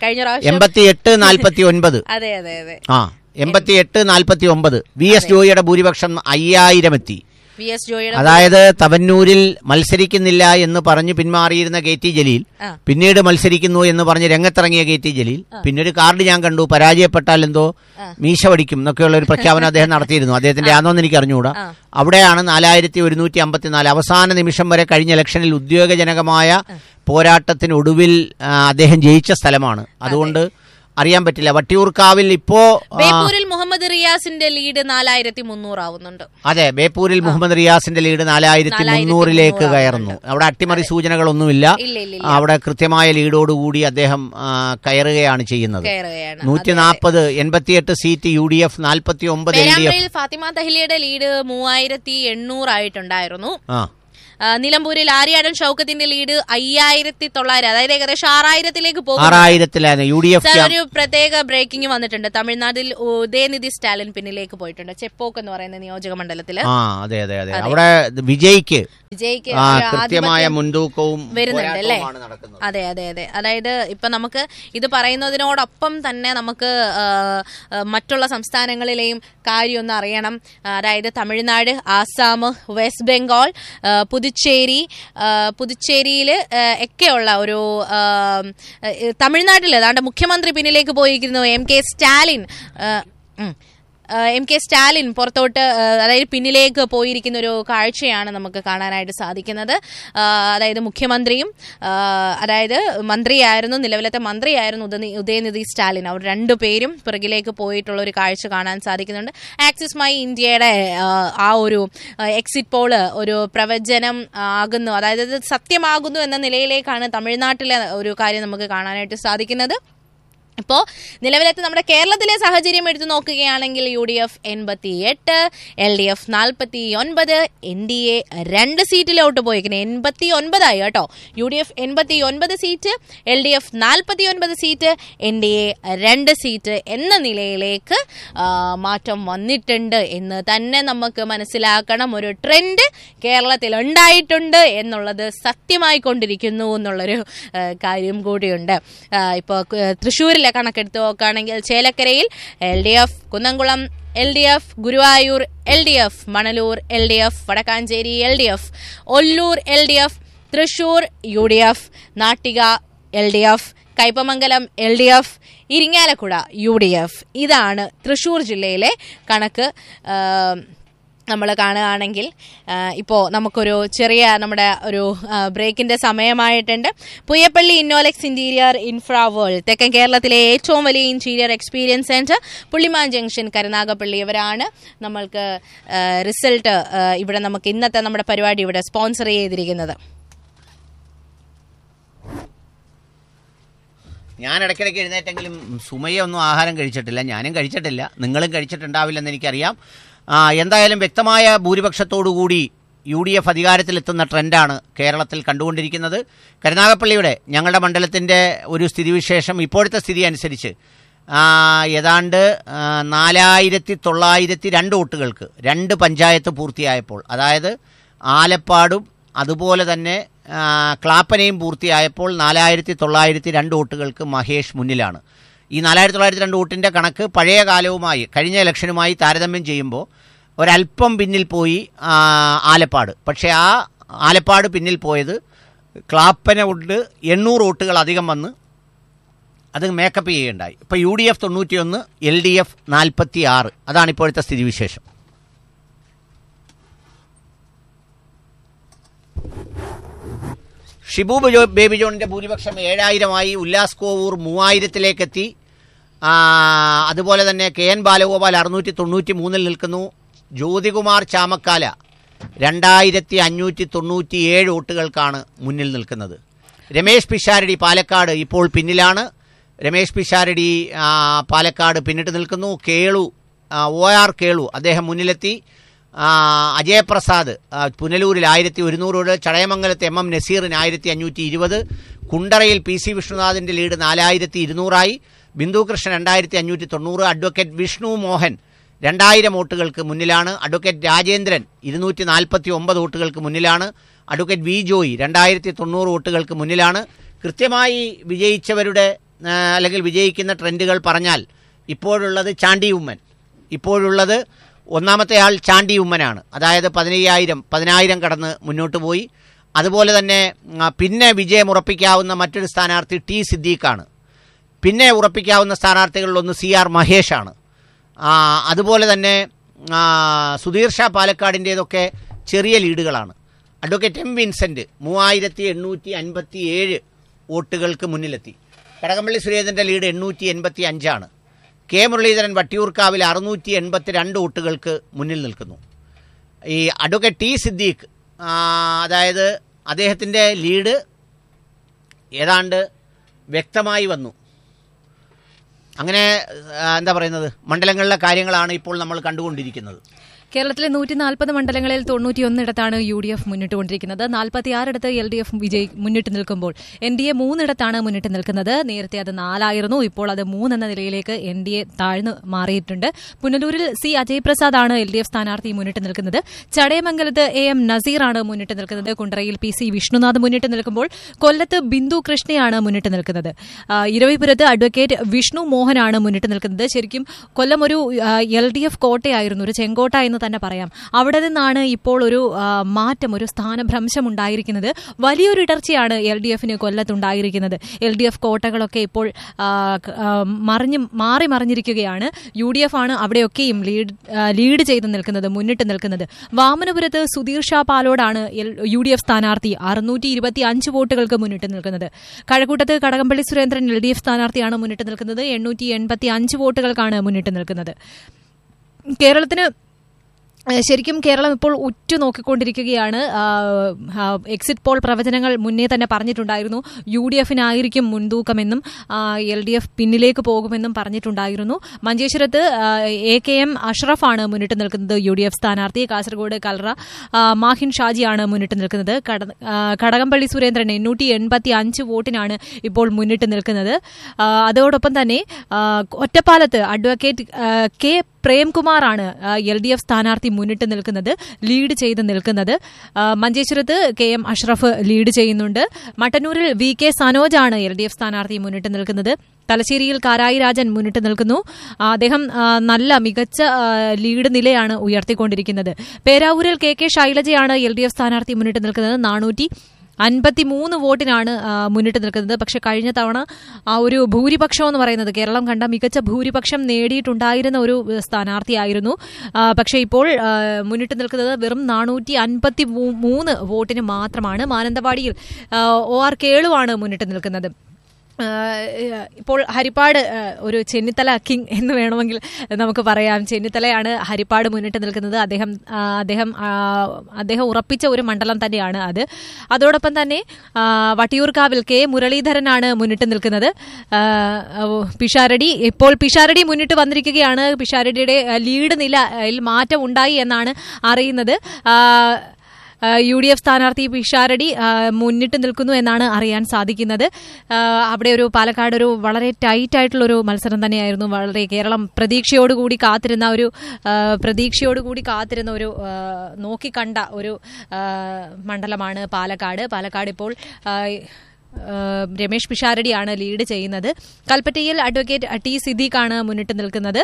88-49. 88-49. VS ജോയിയുടെ ഭൂരിപക്ഷം 5000 എത്തി. അതായത് തവന്നൂരിൽ മത്സരിക്കുന്നില്ല എന്ന് പറഞ്ഞു പിന്മാറിയിരുന്ന KT ജലീൽ പിന്നീട് മത്സരിക്കുന്നു എന്ന് പറഞ്ഞ് രംഗത്തിറങ്ങിയ KT ജലീൽ പിന്നൊരു കാർഡ് ഞാൻ കണ്ടു, പരാജയപ്പെട്ടാൽ എന്തോ മീശ പഠിക്കും എന്നൊക്കെയുള്ള ഒരു പ്രഖ്യാപനം അദ്ദേഹം നടത്തിയിരുന്നു. അദ്ദേഹത്തിന്റെ ആണോന്ന് എനിക്ക് അറിഞ്ഞുകൂടാ. അവിടെയാണ് 4154. അവസാന നിമിഷം വരെ കഴിഞ്ഞ ഇലക്ഷനിൽ ഉദ്യോഗജനകമായ പോരാട്ടത്തിനൊടുവിൽ അദ്ദേഹം ജയിച്ച സ്ഥലമാണ്. അതുകൊണ്ട് അറിയാൻ പറ്റില്ല. വട്ടിയൂർക്കാവിൽ ഇപ്പോ
ബേപ്പൂരിൽ മുഹമ്മദ് റിയാസിന്റെ ലീഡ് 4300 ആവുന്നുണ്ട്.
അതെ, ബേപ്പൂരിൽ മുഹമ്മദ് റിയാസിന്റെ ലീഡ് 4300 കയറുന്നു. അവിടെ അട്ടിമറി സൂചനകളൊന്നുമില്ല. അവിടെ കൃത്യമായ ലീഡോടുകൂടി അദ്ദേഹം കയറുകയാണ് ചെയ്യുന്നത്. 140 88 seat UDF, 49 LDF.
Fathima തഹ്ലിയുടെ lead 3800 ആയിട്ടുണ്ടായിരുന്നു. നിലമ്പൂരിൽ ആര്യാടൻ ഷൗക്കത്തിന്റെ ലീഡ് 5900, അതായത് ഏകദേശം 6000-ലേക്ക് പോകും.
6000-ലാണ് UDF.
ഒരു പ്രത്യേക ബ്രേക്കിംഗ് വന്നിട്ടുണ്ട്. തമിഴ്നാട്ടിൽ ഉദയനിധി സ്റ്റാലിൻ പിന്നിലേക്ക് പോയിട്ടുണ്ട്, ചെപ്പോക്ക് എന്ന് പറയുന്ന നിയോജക മണ്ഡലത്തില്.
അതെ അതെ അതെ, അവിടെ വിജയ്ക്ക് കൃത്യമായ മുൻതൂക്കവും
വരുന്നുണ്ട് അല്ലേ? അതെ അതെ അതെ. അതായത് ഇപ്പൊ നമുക്ക് ഇത് പറയുന്നതിനോടൊപ്പം തന്നെ നമുക്ക് മറ്റുള്ള സംസ്ഥാനങ്ങളിലെയും കാര്യം ഒന്ന് അറിയണം. അതായത് തമിഴ്നാട്, ആസാം, വെസ്റ്റ് ബംഗാൾ, പുതുച്ചേരിയിൽ ഒക്കെയുള്ള ഒരു തമിഴ്നാട്ടിൽ ഏതാണ്ട് മുഖ്യമന്ത്രി പിന്നിലേക്ക് പോയിരിക്കുന്നു. എം കെ സ്റ്റാലിൻ പുറത്തോട്ട്, അതായത് പിന്നിലേക്ക് പോയിരിക്കുന്ന ഒരു കാഴ്ചയാണ് നമുക്ക് കാണാനായിട്ട് സാധിക്കുന്നത്. അതായത് മുഖ്യമന്ത്രിയും അതായത് മന്ത്രിയായിരുന്നു, നിലവിലത്തെ മന്ത്രിയായിരുന്നു ഉദയനിധി സ്റ്റാലിൻ, അവർ രണ്ടുപേരും പിറകിലേക്ക് പോയിട്ടുള്ള ഒരു കാഴ്ച കാണാൻ സാധിക്കുന്നുണ്ട്. ആക്സിസ് മൈ ഇന്ത്യയുടെ ആ ഒരു എക്സിറ്റ് പോള് ഒരു പ്രവചനം ആകുന്നു, അതായത് സത്യമാകുന്നു എന്ന നിലയിലേക്കാണ് തമിഴ്നാട്ടിലെ ഒരു കാര്യം നമുക്ക് കാണാനായിട്ട് സാധിക്കുന്നത്. ഇപ്പോൾ നിലവിലത്തെ നമ്മുടെ കേരളത്തിലെ സാഹചര്യം എടുത്തു നോക്കുകയാണെങ്കിൽ UDF 88, LDF 49, NDA 2 സീറ്റിലോട്ട് പോയിരിക്കുന്നത്. 89 കേട്ടോ. UDF 89 seat, LDF 49 seat, NDA 2 seat എന്ന നിലയിലേക്ക് മാറ്റം വന്നിട്ടുണ്ട് എന്ന് തന്നെ നമുക്ക് മനസ്സിലാക്കണം. ഒരു ട്രെൻഡ് കേരളത്തിൽ ഉണ്ടായിട്ടുണ്ട് എന്നുള്ളത് സത്യമായിക്കൊണ്ടിരിക്കുന്നു എന്നുള്ളൊരു കാര്യം കൂടിയുണ്ട്. ഇപ്പോൾ തൃശ്ശൂരിലെ കണക്കെടുത്ത് നോക്കുകയാണെങ്കിൽ ചേലക്കരയിൽ LDF, Kunnamkulam LDF, Guruvayur LDF, Manalur LDF, Vadakkanchery LDF, Ollur LDF, Thrissur UDF, Nattika LDF, Kaipamangalam LDF, Irinjalakuda UDF. ഇതാണ് തൃശൂർ ജില്ലയിലെ കണക്ക്. നമ്മൾ കാണുകയാണെങ്കിൽ ഇപ്പോൾ നമുക്കൊരു ചെറിയ നമ്മുടെ ഒരു ബ്രേക്കിന്റെ സമയമായിട്ടുണ്ട്. പുയ്യപ്പള്ളി ഇന്നോലെക്സ് ഇന്റീരിയർ ഇൻഫ്രാ വേൾഡ്, തെക്കൻ കേരളത്തിലെ ഏറ്റവും വലിയ interior experience centre, പുള്ളിമാൻ junction, Karunagappally, ഇവരാണ് നമ്മൾക്ക് റിസൾട്ട് ഇവിടെ നമുക്ക് ഇന്നത്തെ നമ്മുടെ പരിപാടി ഇവിടെ സ്പോൺസർ ചെയ്തിരിക്കുന്നത്.
ഞാൻ ഇടയ്ക്കിടയ്ക്ക് എഴുന്നേറ്റെങ്കിലും സുമയ്യ ഒന്നും ആഹാരം കഴിച്ചിട്ടില്ല, ഞാനും കഴിച്ചിട്ടില്ല, നിങ്ങളും കഴിച്ചിട്ടുണ്ടാവില്ലെന്ന് എനിക്കറിയാം. എന്തായാലും വ്യക്തമായ ഭൂരിപക്ഷത്തോടുകൂടി UDF അധികാരത്തിലെത്തുന്ന ട്രെൻഡാണ് കേരളത്തിൽ കണ്ടുകൊണ്ടിരിക്കുന്നത്. കരുനാഗപ്പള്ളിയുടെ ഞങ്ങളുടെ മണ്ഡലത്തിൻ്റെ ഒരു സ്ഥിതിവിശേഷം ഇപ്പോഴത്തെ സ്ഥിതി അനുസരിച്ച് ഏതാണ്ട് 4902 വോട്ടുകൾക്ക് 2 പഞ്ചായത്ത് പൂർത്തിയായപ്പോൾ, അതായത് ആലപ്പാടും അതുപോലെ തന്നെ ക്ലാപ്പനയും പൂർത്തിയായപ്പോൾ 4902 വോട്ടുകൾക്ക് മഹേഷ് മുന്നിലാണ്. ഈ 4902 വോട്ടിൻ്റെ കണക്ക് പഴയ കാലവുമായി കഴിഞ്ഞ ഇലക്ഷനുമായി താരതമ്യം ചെയ്യുമ്പോൾ ഒരല്പം പിന്നിൽ പോയി ആലപ്പാട്. പക്ഷേ ആ ആലപ്പാട് പിന്നിൽ പോയത് ക്ലാപ്പന കൊണ്ട് 800 വോട്ടുകൾ അധികം വന്ന് അത് മേക്കപ്പ് ചെയ്യുകയുണ്ടായി. ഇപ്പോൾ UDF 91, LDF 46. അതാണ് ഇപ്പോഴത്തെ സ്ഥിതിവിശേഷം. ഷിബു ബേബി ജോണിൻ്റെ ഭൂരിപക്ഷം 7000-ആയി. ഉല്ലാസ് കോവൂർ 3000-ലേക്ക്. അതുപോലെ തന്നെ KN ബാലഗോപാൽ 693 നിൽക്കുന്നു. ജ്യോതികുമാർ ചാമക്കാല 2597 വോട്ടുകൾക്കാണ് മുന്നിൽ നിൽക്കുന്നത്. രമേശ് പിഷാരടി പാലക്കാട് ഇപ്പോൾ പിന്നിലാണ്. രമേശ് പിഷാരടി പാലക്കാട് പിന്നിട്ട് നിൽക്കുന്നു. OR കേളു അദ്ദേഹം മുന്നിലെത്തി. Ajayaprasad പുനലൂരിൽ 1100, ചടയമംഗലത്ത് MM നസീറിന് 1520, കുണ്ടറയിൽ PC വിഷ്ണുനാഥിൻ്റെ lead 4200-ആയി. Bindu Krishnan 2590, advocate Vishnu Mohan 2000 വോട്ടുകൾക്ക് മുന്നിലാണ്. അഡ്വക്കേറ്റ് രാജേന്ദ്രൻ 249 വോട്ടുകൾക്ക് മുന്നിലാണ്. അഡ്വക്കേറ്റ് വി ജോയി 2090 വോട്ടുകൾക്ക് മുന്നിലാണ്. കൃത്യമായി വിജയിച്ചവരുടെ അല്ലെങ്കിൽ വിജയിക്കുന്ന ട്രെൻഡുകൾ പറഞ്ഞാൽ ഇപ്പോഴുള്ളത് ചാണ്ടി ഉമ്മൻ. ഇപ്പോഴുള്ളത് ഒന്നാമത്തെ ആൾ ചാണ്ടി ഉമ്മനാണ്. അതായത് 10,000 കടന്ന് മുന്നോട്ട് പോയി. അതുപോലെ തന്നെ പിന്നെ വിജയം ഉറപ്പിക്കാവുന്ന മറ്റൊരു സ്ഥാനാർത്ഥി T സിദ്ദീഖാണ്. പിന്നെ ഉറപ്പിക്കാവുന്ന സ്ഥാനാർത്ഥികളിലൊന്ന് CR മഹേഷാണ്. അതുപോലെ തന്നെ സുധീർ ഷാ പാലക്കാടിൻ്റേതൊക്കെ ചെറിയ ലീഡുകളാണ്. അഡ്വക്കേറ്റ് M വിൻസെൻ്റ് 3857 വോട്ടുകൾക്ക് മുന്നിലെത്തി. കടകംപള്ളി സുരേന്ദ്രന്റെ ലീഡ് 885 കെ മുരളീധരൻ വട്ടിയൂർക്കാവിൽ 682 വോട്ടുകൾക്ക് മുന്നിൽ നിൽക്കുന്നു. ഈ അഡ്വക്കേറ്റ് ടി സിദ്ദീഖ്, അതായത് അദ്ദേഹത്തിൻ്റെ ലീഡ് ഏതാണ്ട് വ്യക്തമായി വന്നു. അങ്ങനെ എന്താ പറയുന്നത്, മണ്ഡലങ്ങളിലെ കാര്യങ്ങളാണ് ഇപ്പോൾ നമ്മൾ കണ്ടുകൊണ്ടിരിക്കുന്നത്.
കേരളത്തിലെ 140 മണ്ഡലങ്ങളിൽ 91 UDF മുന്നിട്ടുകൊണ്ടിരിക്കുന്നത്. 46 LDF മുന്നിട്ട് നിൽക്കുമ്പോൾ NDA 3 മുന്നിട്ട് നിൽക്കുന്നത്. നേരത്തെ അത് 4 ഇപ്പോൾ അത് 3 എന്ന നിലയിലേക്ക് NDA താഴ്ന്നു മാറിയിട്ടുണ്ട്. പുനലൂരിൽ C അജയ് പ്രസാദ് ആണ് LDF സ്ഥാനാർത്ഥി മുന്നിട്ട് നിൽക്കുന്നത്. ചടയമംഗലത്ത് AM നസീറാണ് മുന്നിട്ട് നിൽക്കുന്നത്. കുണ്ടറയിൽ PC വിഷ്ണുനാഥ് മുന്നിട്ട് നിൽക്കുമ്പോൾ കൊല്ലത്ത് ബിന്ദു കൃഷ്ണയാണ് മുന്നിട്ട് നിൽക്കുന്നത്. ഇരവിപുരത്ത് അഡ്വക്കേറ്റ് വിഷ്ണു മോഹനാണ് മുന്നിട്ട് നിൽക്കുന്നത്. ശരിക്കും കൊല്ലം ഒരു LDF കോട്ടയായിരുന്നു, ഒരു ചെങ്കോട്ട എന്ന് തന്നെ പറയാം. അവിടെ നിന്നാണ് ഇപ്പോൾ ഒരു മാറ്റം, ഒരു സ്ഥാനഭ്രംശം ഉണ്ടായിരിക്കുന്നത്. വലിയൊരു ഇടർച്ചയാണ് LDFന് കൊല്ലത്തുണ്ടായിരിക്കുന്നത്. LDF കോട്ടകളൊക്കെ ഇപ്പോൾ മാറി മറിഞ്ഞിരിക്കുകയാണ്. UDF ആണ് അവിടെയൊക്കെയും ലീഡ് ചെയ്ത് നിൽക്കുന്നത്, മുന്നിട്ട് നിൽക്കുന്നത്. വാമനപുരത്ത് സുധീർ ഷാ പാലോടാണ് UDF സ്ഥാനാർത്ഥി 625 വോട്ടുകൾക്ക് മുന്നിട്ട് നിൽക്കുന്നത്. കഴക്കൂട്ടത്ത് കടകംപള്ളി സുരേന്ദ്രൻ LDF സ്ഥാനാർത്ഥിയാണ് മുന്നിട്ട് നിൽക്കുന്നത്. 885 വോട്ടുകൾക്കാണ് മുന്നിട്ട് നിൽക്കുന്നത്. ശരിക്കും കേരളം ഇപ്പോൾ ഉറ്റുനോക്കിക്കൊണ്ടിരിക്കുകയാണ്. എക്സിറ്റ് പോൾ പ്രവചനങ്ങൾ മുന്നേ തന്നെ പറഞ്ഞിട്ടുണ്ടായിരുന്നു. UDFനായിരിക്കും മുൻതൂക്കമെന്നും LDF പിന്നിലേക്ക് പോകുമെന്നും പറഞ്ഞിട്ടുണ്ടായിരുന്നു. മഞ്ചേശ്വരത്ത് AKM അഷ്റഫാണ് മുന്നിട്ട് നിൽക്കുന്നത്, UDF സ്ഥാനാർത്ഥി. കാസർഗോഡ് കൽറ മാഹിൻ ഷാജിയാണ് മുന്നിട്ട് നിൽക്കുന്നത്. കടകംപള്ളി സുരേന്ദ്രൻ 885 വോട്ടിനാണ് ഇപ്പോൾ മുന്നിട്ട് നിൽക്കുന്നത്. അതോടൊപ്പം തന്നെ ഒറ്റപ്പാലത്ത് അഡ്വക്കേറ്റ് കെ പ്രേംകുമാറാണ് LDF സ്ഥാനാർത്ഥി മുന്നിട്ട് നിൽക്കുന്നത്, ലീഡ് ചെയ്ത് നിൽക്കുന്നത്. മഞ്ചേശ്വരത്ത് KM അഷ്റഫ് ലീഡ് ചെയ്യുന്നുണ്ട്. മട്ടന്നൂരിൽ VK സനോജാണ് LDF സ്ഥാനാർത്ഥി മുന്നിട്ട് നിൽക്കുന്നത്. തലശ്ശേരിയിൽ കാരായി രാജൻ മുന്നിട്ട് നിൽക്കുന്നു. അദ്ദേഹം നല്ല മികച്ച ലീഡ് നിലയാണ് ഉയർത്തിക്കൊണ്ടിരിക്കുന്നത്. പേരാവൂരിൽ KK ശൈലജയാണ് LDF സ്ഥാനാർത്ഥി മുന്നിട്ട് നിൽക്കുന്നത്. 453 വോട്ടിനാണ് മുന്നിട്ട് നിൽക്കുന്നത്. പക്ഷെ കഴിഞ്ഞ തവണ ആ ഒരു ഭൂരിപക്ഷം എന്ന് പറയുന്നത് കേരളം കണ്ട മികച്ച ഭൂരിപക്ഷം നേടിയിട്ടുണ്ടായിരുന്ന ഒരു സ്ഥാനാർത്ഥിയായിരുന്നു. പക്ഷെ ഇപ്പോൾ മുന്നിട്ട് നിൽക്കുന്നത് വെറും 453 വോട്ടിന് മാത്രമാണ്. മാനന്തവാടിയിൽ OR കേളുവാണ് മുന്നിട്ട് നിൽക്കുന്നത്. ഇപ്പോൾ ഹരിപ്പാട് ഒരു ചെന്നിത്തല കിങ് എന്ന് വേണമെങ്കിൽ നമുക്ക് പറയാം. ചെന്നിത്തലയാണ് ഹരിപ്പാട് മുന്നിട്ട് നിൽക്കുന്നത്. അദ്ദേഹം ഉറപ്പിച്ച ഒരു മണ്ഡലം തന്നെയാണ് അത്. അതോടൊപ്പം തന്നെ വട്ടിയൂർക്കാവിൽ K മുരളീധരനാണ് മുന്നിട്ട് നിൽക്കുന്നത്. പിഷാരടി മുന്നിട്ട് വന്നിരിക്കുകയാണ്. പിഷാരടിയുടെ ലീഡ് നിലയിൽ മാറ്റം ഉണ്ടായി എന്നാണ് അറിയുന്നത്. UDF സ്ഥാനാർത്ഥി പിഷാരടി മുന്നിട്ട് നിൽക്കുന്നു എന്നാണ് അറിയാൻ സാധിക്കുന്നത്. അവിടെ ഒരു പാലക്കാട് ഒരു വളരെ ടൈറ്റ് ആയിട്ടുള്ളൊരു മത്സരം തന്നെയായിരുന്നു. വളരെ കേരളം പ്രതീക്ഷയോടുകൂടി കാത്തിരുന്ന ഒരു നോക്കിക്കണ്ട ഒരു മണ്ഡലമാണ് പാലക്കാട്. ഇപ്പോൾ രമേശ് പിഷാരടിയാണ് ലീഡ് ചെയ്യുന്നത്. കൽപ്പറ്റയിൽ അഡ്വക്കേറ്റ് ടി സിദ്ദീഖാണ് മുന്നിട്ട് നിൽക്കുന്നത്.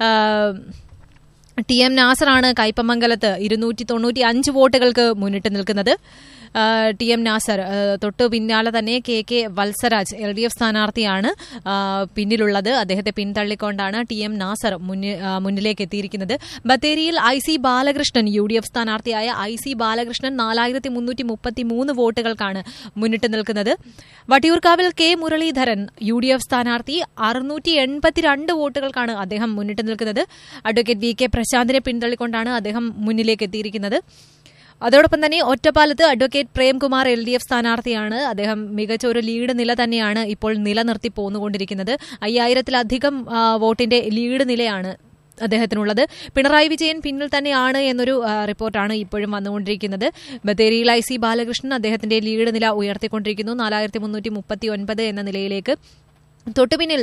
TM നാസറാണ് കയ്പമംഗലത്ത് 295 വോട്ടുകൾക്ക് മുന്നിട്ട് നിൽക്കുന്നത്. TM നാസർ, തൊട്ടു പിന്നാലെ തന്നെ KK വത്സരാജ് LDF സ്ഥാനാർത്ഥിയാണ് പിന്നിലുള്ളത്. അദ്ദേഹത്തെ പിന്തള്ളിക്കൊണ്ടാണ് TM നാസർ മുന്നിലേക്ക് എത്തിയിരിക്കുന്നത്. ബത്തേരിയിൽ IC Balakrishnan, UDF സ്ഥാനാർത്ഥിയായ IC Balakrishnan 4333 വോട്ടുകൾക്കാണ് മുന്നിട്ട് നിൽക്കുന്നത്. വട്ടിയൂർക്കാവിൽ K മുരളീധരൻ UDF സ്ഥാനാർത്ഥി 682 വോട്ടുകൾക്കാണ് അദ്ദേഹം മുന്നിട്ട് നിൽക്കുന്നത്. അഡ്വക്കേറ്റ് VK പ്രശാന്തിനെ പിന്തള്ളിക്കൊണ്ടാണ് അദ്ദേഹം മുന്നിലേക്ക് എത്തിയിരിക്കുന്നത്. അതോടൊപ്പം തന്നെ ഒറ്റപ്പാലത്ത് അഡ്വക്കേറ്റ് പ്രേംകുമാർ LDF സ്ഥാനാർത്ഥിയാണ്. അദ്ദേഹം മികച്ച ഒരു ലീഡ് നില തന്നെയാണ് ഇപ്പോൾ നിലനിർത്തി പോന്നുകൊണ്ടിരിക്കുന്നത്. 5000-ലധികം വോട്ടിന്റെ ലീഡ് നിലയാണ് അദ്ദേഹത്തിനുള്ളത്. പിണറായി വിജയൻ പിന്നിൽ തന്നെയാണ് എന്നൊരു റിപ്പോർട്ടാണ് ഇപ്പോഴും വന്നുകൊണ്ടിരിക്കുന്നത്. ബത്തേരിയിൽ IC ബാലകൃഷ്ണൻ അദ്ദേഹത്തിന്റെ ലീഡ് നില ഉയർത്തിക്കൊണ്ടിരിക്കുന്നു 4339 എന്ന നിലയിലേക്ക്. തൊട്ടുപിന്നിൽ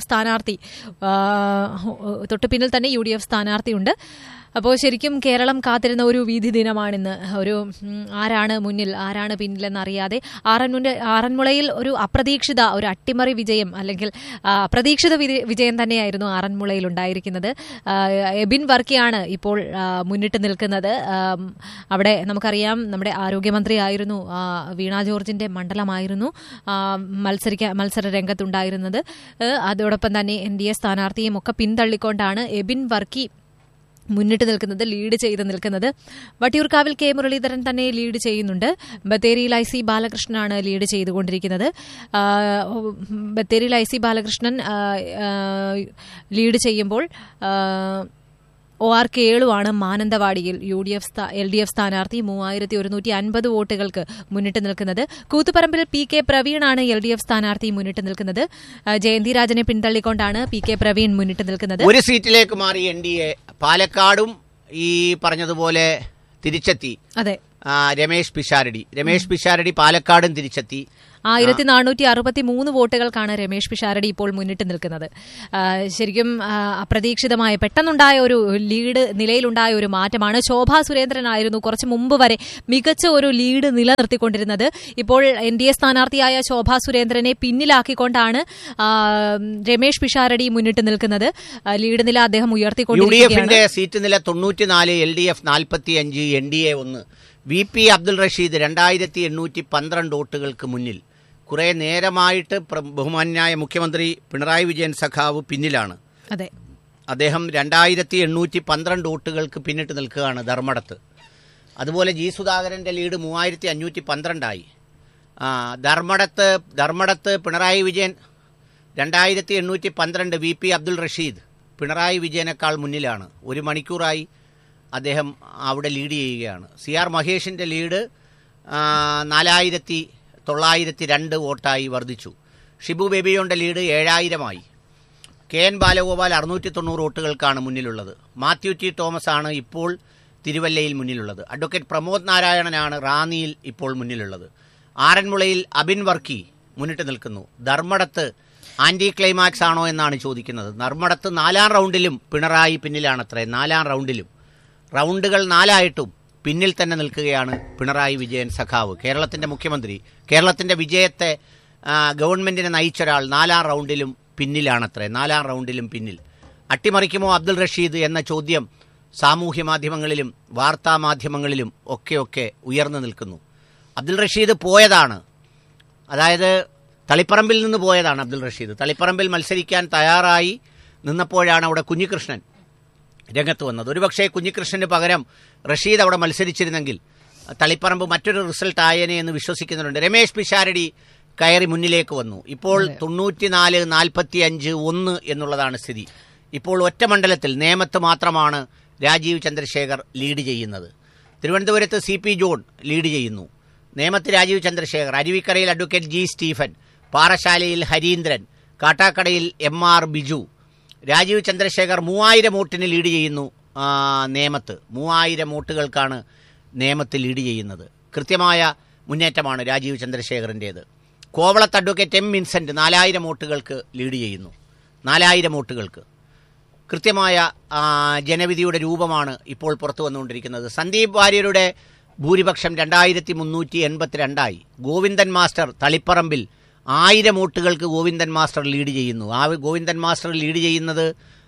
തന്നെ UDF സ്ഥാനാർത്ഥിയുണ്ട്. അപ്പോൾ ശരിക്കും കേരളം കാത്തിരുന്ന ഒരു വിധി ദിനമാണിന്ന്. ഒരു ആരാണ് മുന്നിൽ ആരാണ് പിന്നിലെന്നറിയാതെ ആറന്മുളയിൽ ഒരു അട്ടിമറി വിജയം, അല്ലെങ്കിൽ അപ്രതീക്ഷിത വിജയം തന്നെയായിരുന്നു ആറന്മുളയിൽ ഉണ്ടായിരിക്കുന്നത്. എബിൻ വർക്കിയാണ് ഇപ്പോൾ മുന്നിട്ട് നിൽക്കുന്നത്. അവിടെ നമുക്കറിയാം നമ്മുടെ ആരോഗ്യമന്ത്രിയായിരുന്നു, വീണ ജോർജിന്റെ മണ്ഡലമായിരുന്നു മത്സര രംഗത്തുണ്ടായിരുന്നത്. അതോടൊപ്പം തന്നെ NDA സ്ഥാനാർത്ഥിയും ഒക്കെ പിന്തള്ളിക്കൊണ്ടാണ് എബിൻ വർക്കി മുന്നിട്ട് നിൽക്കുന്നത്, ലീഡ് ചെയ്ത് നിൽക്കുന്നത്. വട്ടിയൂർക്കാവിൽ കെ മുരളീധരൻ തന്നെ ലീഡ് ചെയ്യുന്നുണ്ട്. ബത്തേരിയിൽ IC ബാലകൃഷ്ണനാണ് ലീഡ് ചെയ്തുകൊണ്ടിരിക്കുന്നത്. ബത്തേരിയിൽ IC ബാലകൃഷ്ണൻ ലീഡ് ചെയ്യുമ്പോൾ OR കേളുവാണ് മാനന്തവാടിയിൽ LDF സ്ഥാനാർത്ഥി 3150 വോട്ടുകൾക്ക് മുന്നിട്ട് നിൽക്കുന്നത്. കൂത്തുപറമ്പിൽ PK പ്രവീണാണ് LDF സ്ഥാനാർത്ഥി മുന്നിട്ട് നിൽക്കുന്നത്. ജയന്തി രാജനെ പിന്തള്ളിക്കൊണ്ടാണ് PK പ്രവീൺ മുന്നിട്ട് നിൽക്കുന്നത്.
ഒരു സീറ്റിലേക്ക് മാറി NDA. പാലക്കാടും ഈ പറഞ്ഞതുപോലെ തിരിച്ചെത്തി.
അതെ,
രമേശ് പിഷാരടി പാലക്കാടും തിരിച്ചെത്തി.
1463 വോട്ടുകൾക്കാണ് രമേശ് പിഷാരടി ഇപ്പോൾ മുന്നിട്ട് നിൽക്കുന്നത്. ശരിക്കും അപ്രതീക്ഷിതമായ പെട്ടെന്നുണ്ടായ ഒരു ലീഡ് നിലയിലുണ്ടായ ഒരു മാറ്റമാണ്. ശോഭാ സുരേന്ദ്രനായിരുന്നു കുറച്ച് മുമ്പ് വരെ മികച്ച ഒരു ലീഡ് നിലനിർത്തിക്കൊണ്ടിരുന്നത്. ഇപ്പോൾ NDA സ്ഥാനാർത്ഥിയായ ശോഭാ സുരേന്ദ്രനെ പിന്നിലാക്കിക്കൊണ്ടാണ് രമേശ് പിഷാരടി മുന്നിട്ട് നിൽക്കുന്നത്. ലീഡ് നില അദ്ദേഹം ഉയർത്തിക്കൊണ്ടിരിക്കുകയാണ്.
സീറ്റ് നില 94, LDF 45, NDA 1. VP Abdul Rasheed 2812 വോട്ടുകൾക്ക് മുന്നിൽ. കുറെ നേരമായിട്ട് ബഹുമാന്യായ മുഖ്യമന്ത്രി പിണറായി വിജയൻ സഖാവ് പിന്നിലാണ്.
അതെ,
അദ്ദേഹം 2812 വോട്ടുകൾക്ക് പിന്നിട്ട് നിൽക്കുകയാണ് ധർമ്മടത്ത്. അതുപോലെ G സുധാകരന്റെ ലീഡ് 3512 ധർമ്മടത്ത് പിണറായി വിജയൻ 2812, VP അബ്ദുൾ റഷീദ് പിണറായി വിജയനേക്കാൾ മുന്നിലാണ്. 1 മണിക്കൂറായി അദ്ദേഹം അവിടെ ലീഡ് ചെയ്യുകയാണ്. CR മഹേഷിന്റെ ലീഡ് 4902 വോട്ടായി വർദ്ധിച്ചു. ഷിബു ബേബിയോന്റെ ലീഡ് 7000 KN ബാലഗോപാൽ 690 വോട്ടുകൾക്കാണ് മുന്നിലുള്ളത്. മാത്യു T തോമസ് ആണ് ഇപ്പോൾ തിരുവല്ലയിൽ മുന്നിലുള്ളത്. അഡ്വക്കേറ്റ് പ്രമോദ് നാരായണനാണ് റാന്നിയിൽ ഇപ്പോൾ മുന്നിലുള്ളത്. ആറന്മുളയിൽ അബിൻ വർക്കി മുന്നിട്ട് നിൽക്കുന്നു. ധർമ്മടത്ത് ആന്റി ക്ലൈമാക്സ് ആണോ എന്നാണ് ചോദിക്കുന്നത്. ധർമ്മടത്ത് 4ാം റൗണ്ടിലും പിണറായി പിന്നിലാണത്രേ. 4ാം റൗണ്ടിലും റൗണ്ടുകൾ 4ആയിട്ടും പിന്നിൽ തന്നെ നിൽക്കുകയാണ് പിണറായി വിജയൻ സഖാവ്, കേരളത്തിന്റെ മുഖ്യമന്ത്രി. കേരളത്തിന്റെ വിജയത്തെ ഗവൺമെന്റിനെ നയിച്ചൊരാൾ 4ാം റൗണ്ടിലും പിന്നിലാണത്രേ. 4ാം റൗണ്ടിലും പിന്നിൽ. അട്ടിമറിക്കുമോ അബ്ദുൾ റഷീദ് എന്ന ചോദ്യം സാമൂഹ്യ മാധ്യമങ്ങളിലും വാർത്താ മാധ്യമങ്ങളിലും ഒക്കെ ഉയർന്നു നിൽക്കുന്നു. അബ്ദുൾ റഷീദ് പോയതാണ്, അതായത് തളിപ്പറമ്പിൽ നിന്ന് പോയതാണ് അബ്ദുൾ റഷീദ്. തളിപ്പറമ്പിൽ മത്സരിക്കാൻ തയ്യാറായി നിന്നപ്പോഴാണ് അവിടെ കുഞ്ഞികൃഷ്ണൻ രംഗത്ത് വന്നത്. ഒരുപക്ഷെ കുഞ്ഞികൃഷ്ണന് പകരം റഷീദ് അവിടെ മത്സരിച്ചിരുന്നെങ്കിൽ തളിപ്പറമ്പ് മറ്റൊരു റിസൾട്ട് ആയേനെ എന്ന് വിശ്വസിക്കുന്നുണ്ട്. രമേശ് പിഷാരടി കയറി മുന്നിലേക്ക് വന്നു. ഇപ്പോൾ 94-45-1 എന്നുള്ളതാണ് സ്ഥിതി. ഇപ്പോൾ ഒറ്റ മണ്ഡലത്തിൽ നേമത്ത് മാത്രമാണ് രാജീവ് ചന്ദ്രശേഖർ ലീഡ് ചെയ്യുന്നത്. തിരുവനന്തപുരത്ത് CP ജോൺ ലീഡ് ചെയ്യുന്നു. നേമത്ത് Rajeev Chandrasekhar, അരുവിക്കരയിൽ advocate G Stephen, പാറശാലയിൽ Harindran, കാട്ടാക്കടയിൽ MR Biju. Rajeev Chandrasekhar 3000 വോട്ടിന് ലീഡ് ചെയ്യുന്നു. നേമത്ത് 3000 വോട്ടുകൾക്കാണ് നേമത്ത് ലീഡ് ചെയ്യുന്നത്. കൃത്യമായ മുന്നേറ്റമാണ് രാജീവ് ചന്ദ്രശേഖറിൻ്റേത്. കോവളത്ത് അഡ്വക്കേറ്റ് M വിൻസെന്റ് 4000 വോട്ടുകൾക്ക് ലീഡ് ചെയ്യുന്നു. 4000 വോട്ടുകൾക്ക് കൃത്യമായ ജനവിധിയുടെ രൂപമാണ് ഇപ്പോൾ പുറത്തു വന്നുകൊണ്ടിരിക്കുന്നത്. സന്ദീപ് വാര്യരുടെ ഭൂരിപക്ഷം 2382. ഗോവിന്ദൻ മാസ്റ്റർ തളിപ്പറമ്പിൽ 1000 വോട്ടുകൾക്ക് ഗോവിന്ദൻ മാസ്റ്റർ ലീഡ് ചെയ്യുന്നു. ആ ഗോവിന്ദൻ മാസ്റ്റർ ലീഡ് ചെയ്യുന്നത്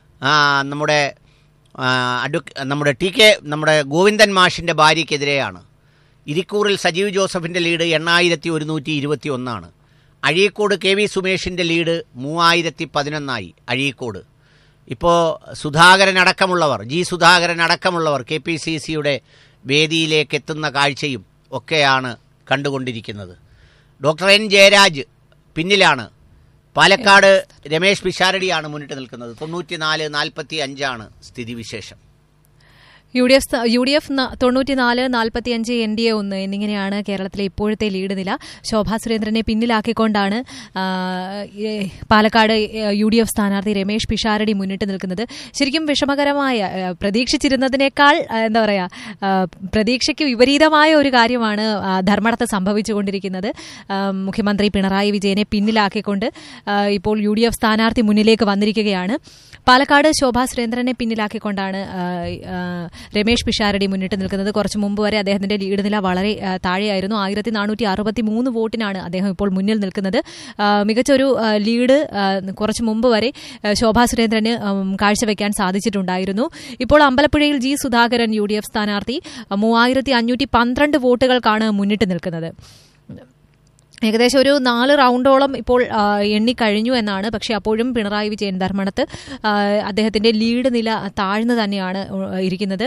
നമ്മുടെ ഗോവിന്ദൻ മാഷിന്റെ ഭാര്യയ്ക്കെതിരെയാണ്. ഇരിക്കൂറിൽ സജീവ് ജോസഫിന്റെ ലീഡ് 8121. അഴീക്കോട് KV സുമേഷിന്റെ ലീഡ് 3011. അഴീക്കോട് ഇപ്പോൾ സുധാകരൻ അടക്കമുള്ളവർ, G സുധാകരൻ അടക്കമുള്ളവർ KPCCയുടെ വേദിയിലേക്ക് എത്തുന്ന കാഴ്ചയും ഒക്കെയാണ് കണ്ടുകൊണ്ടിരിക്കുന്നത്. ഡോക്ടർ N ജയരാജ് പിന്നിലാണ്. പാലക്കാട് രമേശ് പിഷാരടിയാണ് മുന്നിട്ട് നിൽക്കുന്നത്. 94-45 സ്ഥിതിവിശേഷം.
UDF 94-45, NDA 1 എന്നിങ്ങനെയാണ് കേരളത്തിലെ ഇപ്പോഴത്തെ ലീഡ് നില. ശോഭാ സുരേന്ദ്രനെ പിന്നിലാക്കിക്കൊണ്ടാണ് പാലക്കാട് UDF സ്ഥാനാർത്ഥി രമേശ് പിഷാരടി മുന്നിട്ട് നിൽക്കുന്നത്. ശരിക്കും വിഷമകരമായ, പ്രതീക്ഷിച്ചിരുന്നതിനേക്കാൾ എന്താ പറയുക, പ്രതീക്ഷയ്ക്ക് വിപരീതമായ ഒരു കാര്യമാണ് ധർമ്മടത്ത് സംഭവിച്ചുകൊണ്ടിരിക്കുന്നത്. മുഖ്യമന്ത്രി പിണറായി വിജയനെ പിന്നിലാക്കിക്കൊണ്ട് ഇപ്പോൾ UDF സ്ഥാനാർത്ഥി മുന്നിലേക്ക് വന്നിരിക്കുകയാണ്. പാലക്കാട് ശോഭാ സുരേന്ദ്രനെ പിന്നിലാക്കിക്കൊണ്ടാണ് രമേശ് പിഷാരടി മുന്നിട്ട് നിൽക്കുന്നത്. കുറച്ചു മുമ്പ് വരെ അദ്ദേഹത്തിന്റെ ലീഡ് നില വളരെ താഴെയായിരുന്നു. 1463 വോട്ടിനാണ് അദ്ദേഹം ഇപ്പോൾ മുന്നിൽ നിൽക്കുന്നത്. മികച്ചൊരു ലീഡ് കുറച്ചു മുമ്പ് വരെ ശോഭാ സുരേന്ദ്രന് കാഴ്ചവെക്കാൻ സാധിച്ചിട്ടുണ്ടായിരുന്നു. ഇപ്പോൾ അമ്പലപ്പുഴയിൽ G സുധാകരൻ UDF സ്ഥാനാർത്ഥി 3512 വോട്ടുകൾക്കാണ് മുന്നിട്ട് നിൽക്കുന്നത്. ഏകദേശം ഒരു 4 റൗണ്ടോളം ഇപ്പോൾ എണ്ണിക്കഴിഞ്ഞു എന്നാണ്. പക്ഷെ അപ്പോഴും പിണറായി വിജയൻ ധർമ്മടത്ത് അദ്ദേഹത്തിന്റെ ലീഡ് നില താഴ്ന്നു തന്നെയാണ് ഇരിക്കുന്നത്.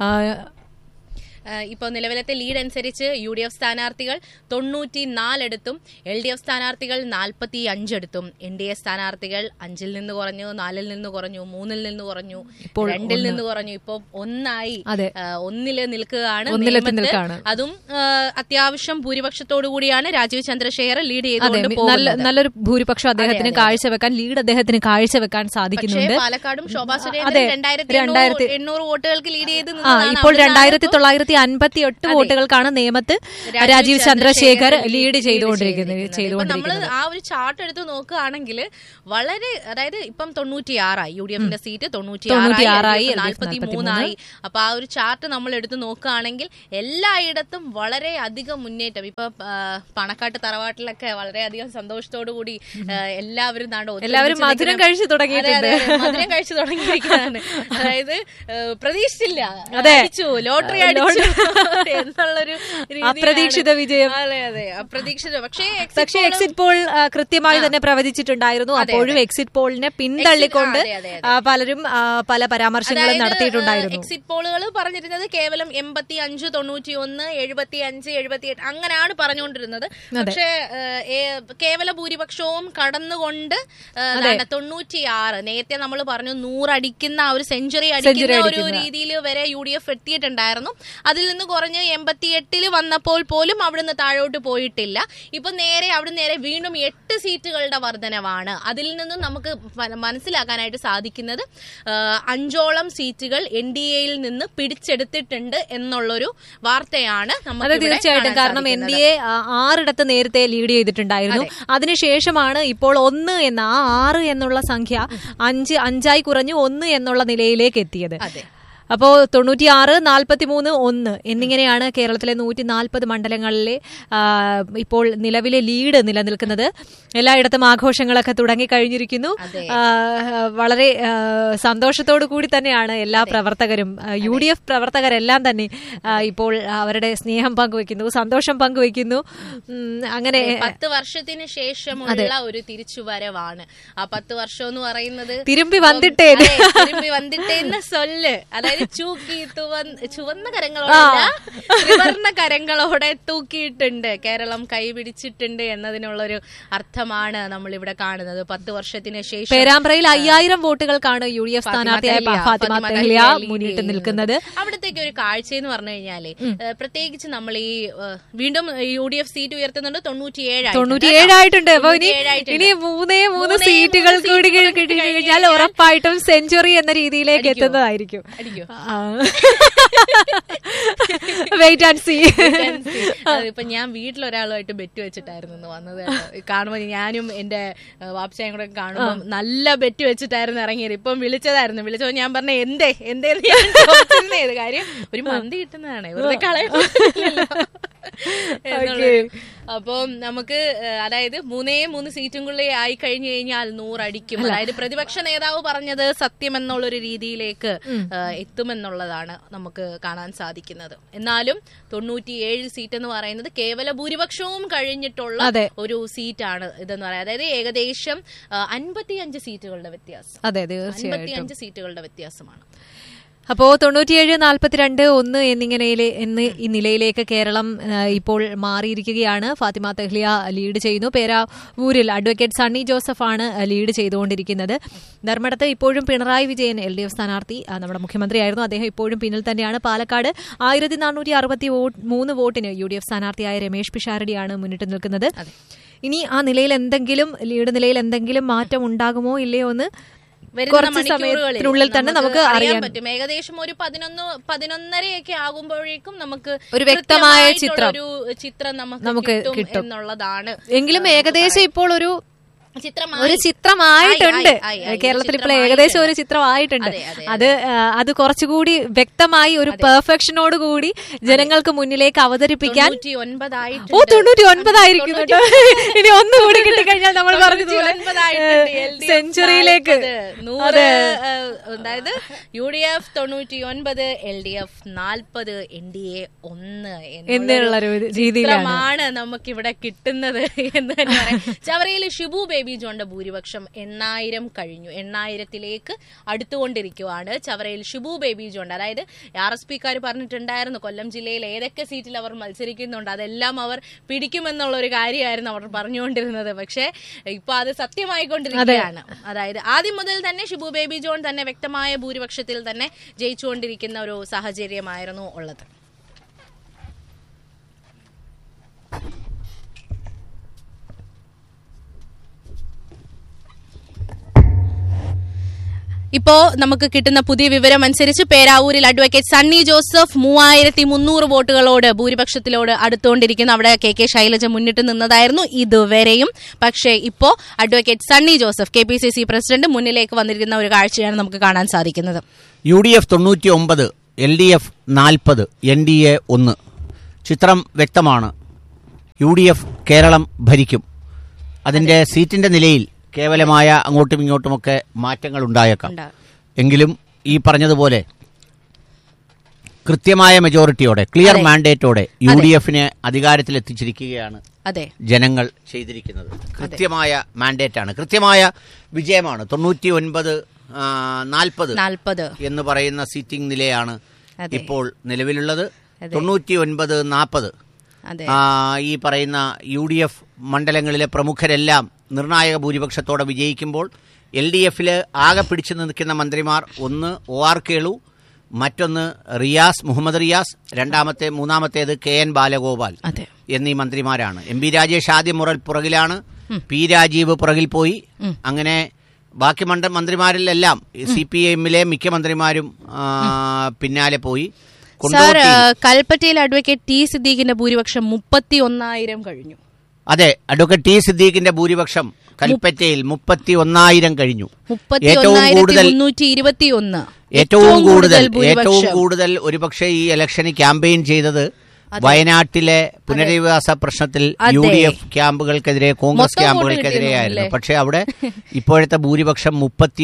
ഇപ്പോൾ നിലവിലത്തെ ലീഡ് അനുസരിച്ച് UDF സ്ഥാനാർത്ഥികൾ 94 എടുത്തും LDF സ്ഥാനാർത്ഥികൾ 45 എടുത്തും NDA സ്ഥാനാർത്ഥികൾ 5 നിന്ന് കുറഞ്ഞു, 4 നിന്ന് കുറഞ്ഞു, 3 നിന്ന് കുറഞ്ഞു, 2 നിന്ന് കുറഞ്ഞു, ഇപ്പോൾ 1 നിൽക്കുകയാണ്. അതും അത്യാവശ്യം ഭൂരിപക്ഷത്തോടുകൂടിയാണ് രാജീവ് ചന്ദ്രശേഖർ ലീഡ് ചെയ്തുകൊണ്ട്
നല്ലൊരു ഭൂരിപക്ഷം അദ്ദേഹത്തിന് കാഴ്ചവെക്കാൻ കാഴ്ചവെക്കാൻ സാധിക്കുന്നുണ്ട്.
പാലക്കാടും ശോഭാ സുരേന്ദ്രൻ 2800 വോട്ടുകൾക്ക് ലീഡ് ചെയ്ത്
ഇപ്പോൾ 2958 വോട്ടുകൾക്കാണ് നേമത്ത് രാജീവ് ചന്ദ്രശേഖർ ലീഡ് ചെയ്തുകൊണ്ടിരിക്കുന്നത്.
നമ്മൾ ആ ഒരു ചാർട്ട് എടുത്ത് നോക്കുകയാണെങ്കിൽ വളരെ, അതായത് ഇപ്പം 96 UDFന്റെ സീറ്റ് 96 43 അപ്പൊ ആ ഒരു ചാർട്ട് നമ്മൾ എടുത്ത് നോക്കുകയാണെങ്കിൽ എല്ലായിടത്തും വളരെ അധികം മുന്നേറ്റം. ഇപ്പൊ പണക്കാട്ട് തറവാട്ടിലൊക്കെ വളരെയധികം സന്തോഷത്തോടു കൂടി എല്ലാവരും
മധുരം കഴിച്ചു
തുടങ്ങിയിരിക്കുകയാണ്. അതായത് പ്രതീക്ഷിച്ചില്ല, ലോട്ടറി അടിച്ചു എന്നുള്ളൊരു
അപ്രതീക്ഷിത വിജയം.
അതെ അപ്രതീക്ഷിത. പക്ഷേ
എക്സിറ്റ് പോൾ കൃത്യമായി തന്നെ പ്രവചിച്ചിട്ടുണ്ടായിരുന്നു. അപ്പോഴും എക്സിറ്റ് പോളിനെ പിന്തള്ളിക്കൊണ്ട് പലരും പല പരാമർശങ്ങളും നടത്തിയിട്ടുണ്ടായിരുന്നു.
എക്സിറ്റ് പോളുകൾ പറഞ്ഞിരുന്നത് കേവലം 85, 91, 75, 78 അങ്ങനെയാണ് പറഞ്ഞുകൊണ്ടിരുന്നത്. പക്ഷേ കേവല ഭൂരിപക്ഷവും കടന്നുകൊണ്ട് 96, നേരത്തെ നമ്മൾ പറഞ്ഞു 100 അടിക്കുന്ന ആ ഒരു സെഞ്ചുറി അടിക്കുന്ന ഒരു രീതിയിൽ വരെ UDF എത്തിയിട്ടുണ്ടായിരുന്നു. അതിൽ നിന്ന് കുറഞ്ഞ് 88 വന്നപ്പോൾ പോലും അവിടുന്ന് താഴോട്ട് പോയിട്ടില്ല. ഇപ്പൊ നേരെ വീണ്ടും 8 സീറ്റുകളുടെ വർധനവാണ്. അതിൽ നിന്നും നമുക്ക് മനസ്സിലാക്കാനായിട്ട് സാധിക്കുന്നത് 5ഓളം സീറ്റുകൾ NDAയിൽ നിന്ന് പിടിച്ചെടുത്തിട്ടുണ്ട് എന്നുള്ളൊരു വാർത്തയാണ് നമുക്ക്.
തീർച്ചയായിട്ടും, കാരണം NDA 6 നേരത്തെ ലീഡ് ചെയ്തിട്ടുണ്ടായിരുന്നു. അതിനുശേഷമാണ് ഇപ്പോൾ 1 എന്ന 6 എന്നുള്ള സംഖ്യ 5 കുറഞ്ഞു 1 എന്നുള്ള നിലയിലേക്ക് എത്തിയത്. അപ്പോ 96, 43, 1 എന്നിങ്ങനെയാണ് കേരളത്തിലെ 140 മണ്ഡലങ്ങളിലെ ഇപ്പോൾ നിലവിലെ ലീഡ് നിലനിൽക്കുന്നത്. എല്ലായിടത്തും ആഘോഷങ്ങളൊക്കെ തുടങ്ങിക്കഴിഞ്ഞിരിക്കുന്നു. വളരെ സന്തോഷത്തോടു കൂടി തന്നെയാണ് എല്ലാ പ്രവർത്തകരും, UDF പ്രവർത്തകരെല്ലാം തന്നെ ഇപ്പോൾ അവരുടെ സ്നേഹം പങ്കുവെക്കുന്നു, സന്തോഷം പങ്കുവെക്കുന്നു. അങ്ങനെ
10 വർഷത്തിന് ശേഷമുള്ള ഒരു തിരിച്ചുവരവാണ്. ആ 10 വർഷം എന്ന് പറയുന്നത്
തിരുമ്പി വന്നിട്ടേന്ന്
സൊല്ല്, അതായത് ചുവന്ന കരങ്ങളോടല്ല ത്രിവർണ്ണ കരങ്ങളോടെ തൂക്കിയിട്ടുണ്ട്, കേരളം കൈപിടിച്ചിട്ടുണ്ട് എന്നതിനുള്ളൊരു അർത്ഥമാണ് നമ്മൾ ഇവിടെ കാണുന്നത്. 10 വർഷത്തിന് ശേഷം
പേരാമ്പ്രയിൽ 5000 വോട്ടുകൾക്കാണ് UDF സ്ഥാനാർത്ഥിയായ ഫാത്തിമ തെഹ്ലിയ മുന്നിട്ട് നിൽക്കുന്നത്.
അവിടത്തേക്ക് ഒരു കാഴ്ച എന്ന് പറഞ്ഞു കഴിഞ്ഞാല് പ്രത്യേകിച്ച് നമ്മൾ ഈ വീണ്ടും UDF സീറ്റ് ഉയർത്തുന്നുണ്ട്. 97
ആയിട്ടുണ്ട്. അപ്പൊ ഇനി 3 സീറ്റുകൾ കൂടി കിട്ടിക്കഴിഞ്ഞാൽ ഉറപ്പായിട്ടും സെഞ്ചുറി എന്ന രീതിയിലേക്ക് എത്തുന്നതായിരിക്കും. Wait and see.
ഇപ്പൊ ഞാൻ വീട്ടിലൊരാളുമായിട്ട് ബെറ്റ് വെച്ചിട്ടായിരുന്നു വന്നത്. കാണുമ്പോ ഞാനും എന്റെ വാപ്ചായും കൂടെ കാണുമ്പോൾ നല്ല ബെറ്റ് വെച്ചിട്ടായിരുന്നു ഇറങ്ങിയത്. ഇപ്പം വിളിച്ചപ്പോ ഞാൻ പറഞ്ഞ എന്തേത് കാര്യം, ഒരു മന്തി കിട്ടുന്നതാണ്, വെറുതെ കളയല്ലോ. അപ്പം നമുക്ക് അതായത് 3 സീറ്റുകളിൽ ആയി കഴിഞ്ഞു കഴിഞ്ഞാൽ 100 അടിക്കും. അതായത് പ്രതിപക്ഷ നേതാവ് പറഞ്ഞത് സത്യം എന്നുള്ളൊരു രീതിയിലേക്ക് എത്തുമെന്നുള്ളതാണ് നമുക്ക് കാണാൻ സാധിക്കുന്നത്. എന്നാലും 97 സീറ്റ് എന്ന് പറയുന്നത് കേവല ഭൂരിപക്ഷവും കഴിഞ്ഞിട്ടുള്ള ഒരു സീറ്റാണ് ഇതെന്ന് പറയുന്നത്. അതായത് ഏകദേശം 55 സീറ്റുകളുടെ വ്യത്യാസം. 55 സീറ്റുകളുടെ വ്യത്യാസമാണ്.
അപ്പോ 97, 42, 1 ഈ നിലയിലേക്ക് കേരളം ഇപ്പോൾ മാറിയിരിക്കുകയാണ്. ഫാത്തിമ തെഹ്ലിയ ലീഡ് ചെയ്യുന്നു. പേരാവൂരിൽ അഡ്വക്കേറ്റ് സണ്ണി ജോസഫാണ് ലീഡ് ചെയ്തുകൊണ്ടിരിക്കുന്നത്. ധർമ്മടത്ത് ഇപ്പോഴും പിണറായി വിജയൻ LDF സ്ഥാനാർത്ഥി, നമ്മുടെ മുഖ്യമന്ത്രിയായിരുന്നു, അദ്ദേഹം ഇപ്പോഴും പിന്നിൽ തന്നെയാണ്. പാലക്കാട് 1463 വോട്ടിന് UDF സ്ഥാനാർത്ഥിയായ രമേശ് പിഷാരടിയാണ് മുന്നിട്ട് നിൽക്കുന്നത്. ഇനി ആ നിലയിൽ ലീഡ് നിലയിൽ എന്തെങ്കിലും മാറ്റം ഉണ്ടാകുമോ ഇല്ലയോ എന്ന് കുറച്ച് സമയത്തിനുള്ളിൽ തന്നെ നമുക്ക് അറിയാൻ
പറ്റും. ഏകദേശം ഒരു 11:30 ആകുമ്പോഴേക്കും നമുക്ക്
ഒരു വ്യക്തമായ
ചിത്രം നമുക്ക് കിട്ടും എന്നുള്ളതാണ്.
എങ്കിലും ഏകദേശം ഇപ്പോൾ ഒരു ഒരു ചിത്രമായിട്ടുണ്ട്. കേരളത്തിൽ ഇപ്പോൾ ഏകദേശം ഒരു ചിത്രമായിട്ടുണ്ട്. അത് കുറച്ചുകൂടി വ്യക്തമായി ഒരു പെർഫെക്ഷനോട് കൂടി ജനങ്ങൾക്ക് മുന്നിലേക്ക് അവതരിപ്പിക്കാൻ 99 ആയിരിക്കും. ഇനി ഒന്നുകൂടി കിട്ടിക്കഴിഞ്ഞാൽ നമ്മൾ പറഞ്ഞതുപോലെ സെഞ്ചുറിയിലേക്ക്.
അതായത് UDF 99, LDF 40, NDA 1
എന്നുള്ള രീതിയിലാണ്
നമുക്കിവിടെ കിട്ടുന്നത് എന്ന് തന്നെ പറയാം. ചവറയിൽ ഷിബു ബേബി ജോണിന്റെ ഭൂരിപക്ഷം 8000 കഴിഞ്ഞു. 8000ത്തിലേക്ക് അടുത്തുകൊണ്ടിരിക്കുകയാണ് ചവറയിൽ ഷിബു ബേബി ജോൺ. അതായത് RSPക്കാർ പറഞ്ഞിട്ടുണ്ടായിരുന്നു കൊല്ലം ജില്ലയിൽ ഏതൊക്കെ സീറ്റിൽ അവർ മത്സരിക്കുന്നുണ്ട് അതെല്ലാം അവർ പിടിക്കുമെന്നുള്ള ഒരു കാര്യമായിരുന്നു അവർ പറഞ്ഞുകൊണ്ടിരുന്നത്. പക്ഷെ ഇപ്പൊ അത് സത്യമായിക്കൊണ്ടിരിക്കുകയാണ്. അതായത് ആദ്യം മുതൽ തന്നെ ഷിബു ബേബി ജോൺ തന്നെ വ്യക്തമായ ഭൂരിപക്ഷത്തിൽ തന്നെ ജയിച്ചുകൊണ്ടിരിക്കുന്ന ഒരു സാഹചര്യമായിരുന്നു ഉള്ളത്. ഇപ്പോ നമുക്ക് കിട്ടുന്ന പുതിയ വിവരം അനുസരിച്ച് പേരാവൂരിൽ അഡ്വക്കേറ്റ് സണ്ണി ജോസഫ് 3300 വോട്ടുകളോട് ഭൂരിപക്ഷത്തിലോട് അടുത്തുകൊണ്ടിരിക്കുന്നു. അവിടെ KK ശൈലജ മുന്നിട്ട് നിന്നതായിരുന്നു ഇതുവരെയും. പക്ഷേ ഇപ്പോ advocate Sunny Joseph KPCC president മുന്നിലേക്ക് വന്നിരിക്കുന്ന ഒരു കാഴ്ചയാണ് നമുക്ക് കാണാൻ സാധിക്കുന്നത്.
UDF 99, LDF 40, NDA 1. ചിത്രം വ്യക്തമാണ്. UDF കേരളം ഭരിക്കും. അതിന്റെ സീറ്റിന്റെ നിലയിൽ കേവലമായ അങ്ങോട്ടും ഇങ്ങോട്ടുമൊക്കെ മാറ്റങ്ങൾ ഉണ്ടായേക്കാം. എങ്കിലും ഈ പറഞ്ഞതുപോലെ കൃത്യമായ മെജോറിറ്റിയോടെ, ക്ലിയർ മാൻഡേറ്റോടെ UDFനെ അധികാരത്തിലെത്തിച്ചിരിക്കുകയാണ് ജനങ്ങൾ ചെയ്തിരിക്കുന്നത്. കൃത്യമായ മാൻഡേറ്റാണ്, കൃത്യമായ വിജയമാണ്. 99-40 എന്ന് പറയുന്ന സീറ്റിംഗ് നിലയാണ് ഇപ്പോൾ നിലവിലുള്ളത്. 99-40 ഈ പറയുന്ന UDF മണ്ഡലങ്ങളിലെ പ്രമുഖരെല്ലാം നിർണായക ഭൂരിപക്ഷത്തോടെ വിജയിക്കുമ്പോൾ LDFിൽ ആകെ പിടിച്ചു നിൽക്കുന്ന മന്ത്രിമാർ ഒന്ന് OR കേളു, മറ്റൊന്ന് മുഹമ്മദ് റിയാസ്, മൂന്നാമത്തേത് KN ബാലഗോപാൽ എന്നീ മന്ത്രിമാരാണ്. MB രാജേഷ് ആദ്യം പുറകിലാണ്, P രാജീവ് പുറകിൽ പോയി. അങ്ങനെ ബാക്കി മന്ത്രിമാരിലെല്ലാം CPIMലെ മിക്ക മന്ത്രിമാരും പിന്നാലെ പോയി.
കൽപ്പറ്റയിൽ അഡ്വക്കേറ്റ് T സിദ്ദീഖിന്റെ ഭൂരിപക്ഷം 31,000 കഴിഞ്ഞു.
അതെ, അഡ്വക്കേറ്റ് T സിദ്ദീഖിന്റെ ഭൂരിപക്ഷം കൽപ്പറ്റയിൽ 31,000 കഴിഞ്ഞു. ഏറ്റവും കൂടുതൽ ഒരുപക്ഷെ ഈ ഇലക്ഷന് ക്യാമ്പയിൻ ചെയ്തത് വയനാട്ടിലെ പുനരധിവാസ പ്രശ്നത്തിൽ UDF ക്യാമ്പുകൾക്കെതിരെ, കോൺഗ്രസ് ക്യാമ്പുകൾക്കെതിരെയായിരുന്നു. പക്ഷെ അവിടെ ഇപ്പോഴത്തെ ഭൂരിപക്ഷം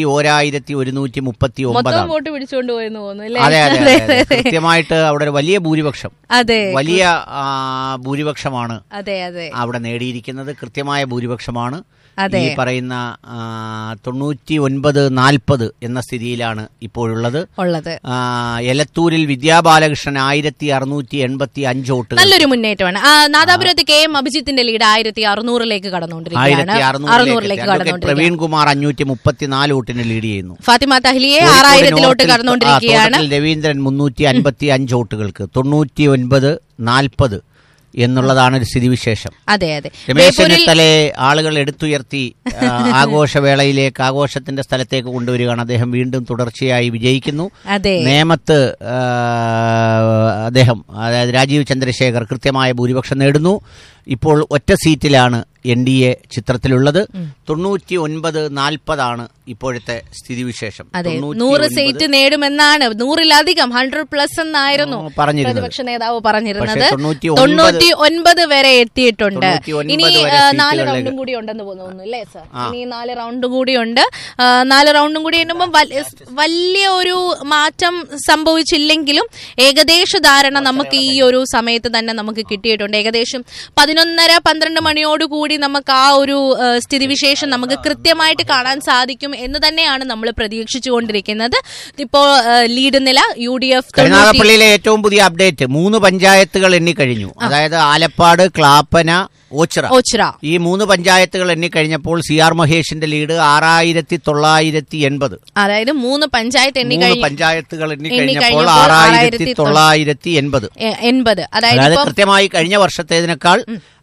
31,139. അതെ അതെ, കൃത്യമായിട്ട് അവിടെ വലിയ ഭൂരിപക്ഷം, വലിയ ഭൂരിപക്ഷമാണ് അവിടെ നേടിയിരിക്കുന്നത്. കൃത്യമായ ഭൂരിപക്ഷമാണ്. ഈ പറയുന്ന 99-40 എന്ന സ്ഥിതിയിലാണ് ഇപ്പോഴുള്ളത്. എലത്തൂരിൽ വിദ്യാബാലകൃഷ്ണൻ 1685 വോട്ട്,
നല്ലൊരു മുന്നേറ്റമാണ്. നാദാപുരത്ത് KM അഭിജിത്തിന്റെ ലീഡ് 1600ലേക്ക് കടന്നുകൊണ്ടിരിക്കുകയാണ്.
പ്രവീൺ കുമാർ 534 വോട്ടിന് ലീഡ് ചെയ്യുന്നു.
ഫാത്തിമ തഹ്ലിയെ 6000 കടന്നുകൊണ്ടിരിക്കുകയാണ്.
രവീന്ദ്രൻ 355 വോട്ടുകൾക്ക്. 99-40 എന്നുള്ളതാണ് ഒരു സ്ഥിതിവിശേഷം.
അതെ അതെ,
രമേശ് ചെന്നിത്തലയെ ആളുകൾ എടുത്തുയർത്തി ആഘോഷവേളയിലേക്ക്, ആഘോഷത്തിന്റെ സ്ഥലത്തേക്ക് കൊണ്ടുവരികയാണ്. അദ്ദേഹം വീണ്ടും തുടർച്ചയായി വിജയിക്കുന്നു. നേമത്ത് അദ്ദേഹം, അതായത് രാജീവ് ചന്ദ്രശേഖർ കൃത്യമായ ഭൂരിപക്ഷം നേടുന്നു. ഇപ്പോൾ ഒറ്റ സീറ്റിലാണ് NDA ചിത്രത്തിലുള്ളത്. 99-40 ഇപ്പോഴത്തെ സ്ഥിതിവിശേഷം.
100 സീറ്റ് നേടുമെന്നാണ്, 100-ലധികം 100+ എന്നായിരുന്നു പ്രതിപക്ഷ നേതാവ് പറഞ്ഞിരുന്നത്. 99 വരെ എത്തിയിട്ടുണ്ട്. ഇനി 4 റൗണ്ടും കൂടി ഉണ്ടെന്ന് തോന്നുന്നു അല്ലേ സർ? ഇനി 4 റൗണ്ട് കൂടിയുണ്ട്. 4 റൗണ്ടും കൂടി എണ്ണുമ്പോൾ വലിയ ഒരു മാറ്റം സംഭവിച്ചില്ലെങ്കിലും ഏകദേശ ധാരണ നമുക്ക് ഈ ഒരു സമയത്ത് തന്നെ നമുക്ക് കിട്ടിയിട്ടുണ്ട്. ഏകദേശം 11-12 മണിയോടുകൂടി നമുക്ക് ആ ഒരു സ്ഥിതിവിശേഷം നമുക്ക് കൃത്യമായിട്ട് കാണാൻ സാധിക്കും എന്ന് തന്നെയാണ് നമ്മൾ പ്രതീക്ഷിച്ചുകൊണ്ടിരിക്കുന്നത്. ഇപ്പോൾ ലീഡ് നില UDF.
കരുനാഗപ്പള്ളിയിലെ ഏറ്റവും പുതിയ അപ്ഡേറ്റ്, 3 പഞ്ചായത്തുകൾ എണ്ണിക്കഴിഞ്ഞു. അതായത് ആലപ്പാട്, ക്ലാപ്പന, ഓച്ചിറ, ഈ 3 പഞ്ചായത്തുകൾ എണ്ണിക്കഴിഞ്ഞപ്പോൾ CR മഹേഷിന്റെ ലീഡ് 6980.
അതായത് 3
പഞ്ചായത്തുകൾ എണ്ണിക്കഴിഞ്ഞപ്പോൾ 6980. അതായത് കൃത്യമായി കഴിഞ്ഞ വർഷത്തേതിനേക്കാൾ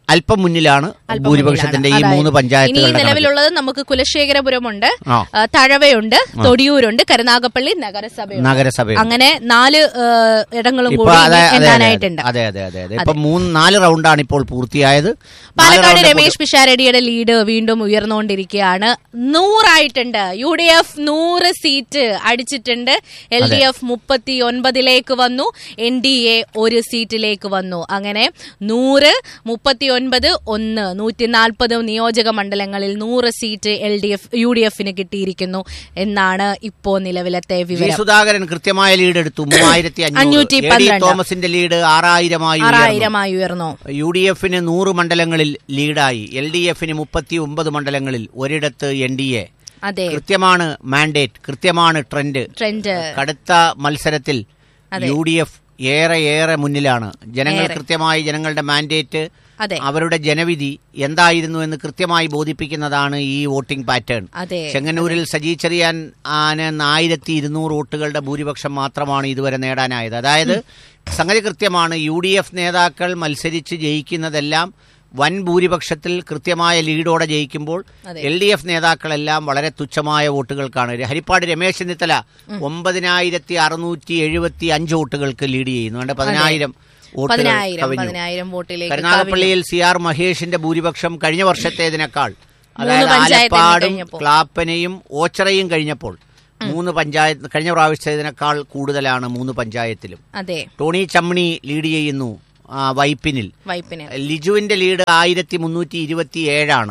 അല്പം മുന്നിലാണ് ഭൂരിപക്ഷത്തിന്റെ ഈ 3 പഞ്ചായത്തുകൾ.
ഇനി നിലവിലുള്ളത് നമുക്ക് കുലശേഖരപുരമുണ്ട്, തഴവയുണ്ട്, തൊടിയൂരുണ്ട്, കരുനാഗപ്പള്ളി നഗരസഭ, അങ്ങനെ 4 ഇടങ്ങളും കൂടി എണ്ണാനായിട്ടുണ്ട്.
അതെ അതെ അതെ അതെ. ഇപ്പൊ 4 റൗണ്ടാണ് ഇപ്പോൾ പൂർത്തിയായത്.
പാലക്കാട് രമേശ് പിഷാരടിയുടെ ലീഡ് വീണ്ടും ഉയർന്നുകൊണ്ടിരിക്കുകയാണ്. 100 ആയിട്ടുണ്ട്. UDF 100 സീറ്റ് അടിച്ചിട്ടുണ്ട്. LDF 39ലേക്ക് വന്നു. NDA 1 സീറ്റിലേക്ക് വന്നു. അങ്ങനെ 100, 39, 1, 140 നിയോജക മണ്ഡലങ്ങളിൽ 100 സീറ്റ് UDF-ന് കിട്ടിയിരിക്കുന്നു എന്നാണ് ഇപ്പോ നിലവിലത്തെ വിവരം.
സുധാകരൻ കൃത്യമായ ലീഡ് എടുത്തു. 3512. തോമസിന്റെ ലീഡ് 6000
ഉയർന്നു.
UDF-ന് 100 മണ്ഡലങ്ങളിൽ ലീഡായി. LDF-ന് 39 മണ്ഡലങ്ങളിൽ, ഒരിടത്ത് NDA. കൃത്യമാണ് മാൻഡേറ്റ്, കൃത്യമാണ് ട്രെൻഡ്. കടുത്ത മത്സരത്തിൽ UDF ഏറെ മുന്നിലാണ്. ജനങ്ങൾ കൃത്യമായി ജനങ്ങളുടെ മാൻഡേറ്റ്, അവരുടെ ജനവിധി എന്തായിരുന്നു എന്ന് കൃത്യമായി ബോധിപ്പിക്കുന്നതാണ് ഈ വോട്ടിംഗ് പാറ്റേൺ. ചെങ്ങന്നൂരിൽ സജി ചെറിയാൻ 1200 വോട്ടുകളുടെ ഭൂരിപക്ഷം മാത്രമാണ് ഇതുവരെ നേടാനായത്. അതായത് സംഗതി കൃത്യമാണ്. UDF നേതാക്കൾ മത്സരിച്ച് ജയിക്കുന്നതെല്ലാം വൻ ഭൂരിപക്ഷത്തിൽ കൃത്യമായ ലീഡോടെ ജയിക്കുമ്പോൾ LDF നേതാക്കളെല്ലാം വളരെ തുച്ഛമായ വോട്ടുകൾക്കാണ്. ഹരിപ്പാട് രമേശ് ചെന്നിത്തല 9675 വോട്ടുകൾക്ക് ലീഡ് ചെയ്യുന്നു. 10,000 വോട്ടുകൾ. കരുനാഗപ്പള്ളിയിൽ CR മഹേഷിന്റെ ഭൂരിപക്ഷം കഴിഞ്ഞ വർഷത്തേതിനേക്കാൾ, അതായത് ആലപ്പാടും ക്ലാപ്പനയും ഓച്ചറയും കഴിഞ്ഞപ്പോൾ 3 പഞ്ചായത്ത് കഴിഞ്ഞ പ്രാവശ്യത്തേതിനേക്കാൾ കൂടുതലാണ് 3 പഞ്ചായത്തിലും. ടോണി ചമ്മണി ലീഡ് ചെയ്യുന്നു വൈപ്പിനിൽ. ലിജുവിന്റെ ലീഡ് 1327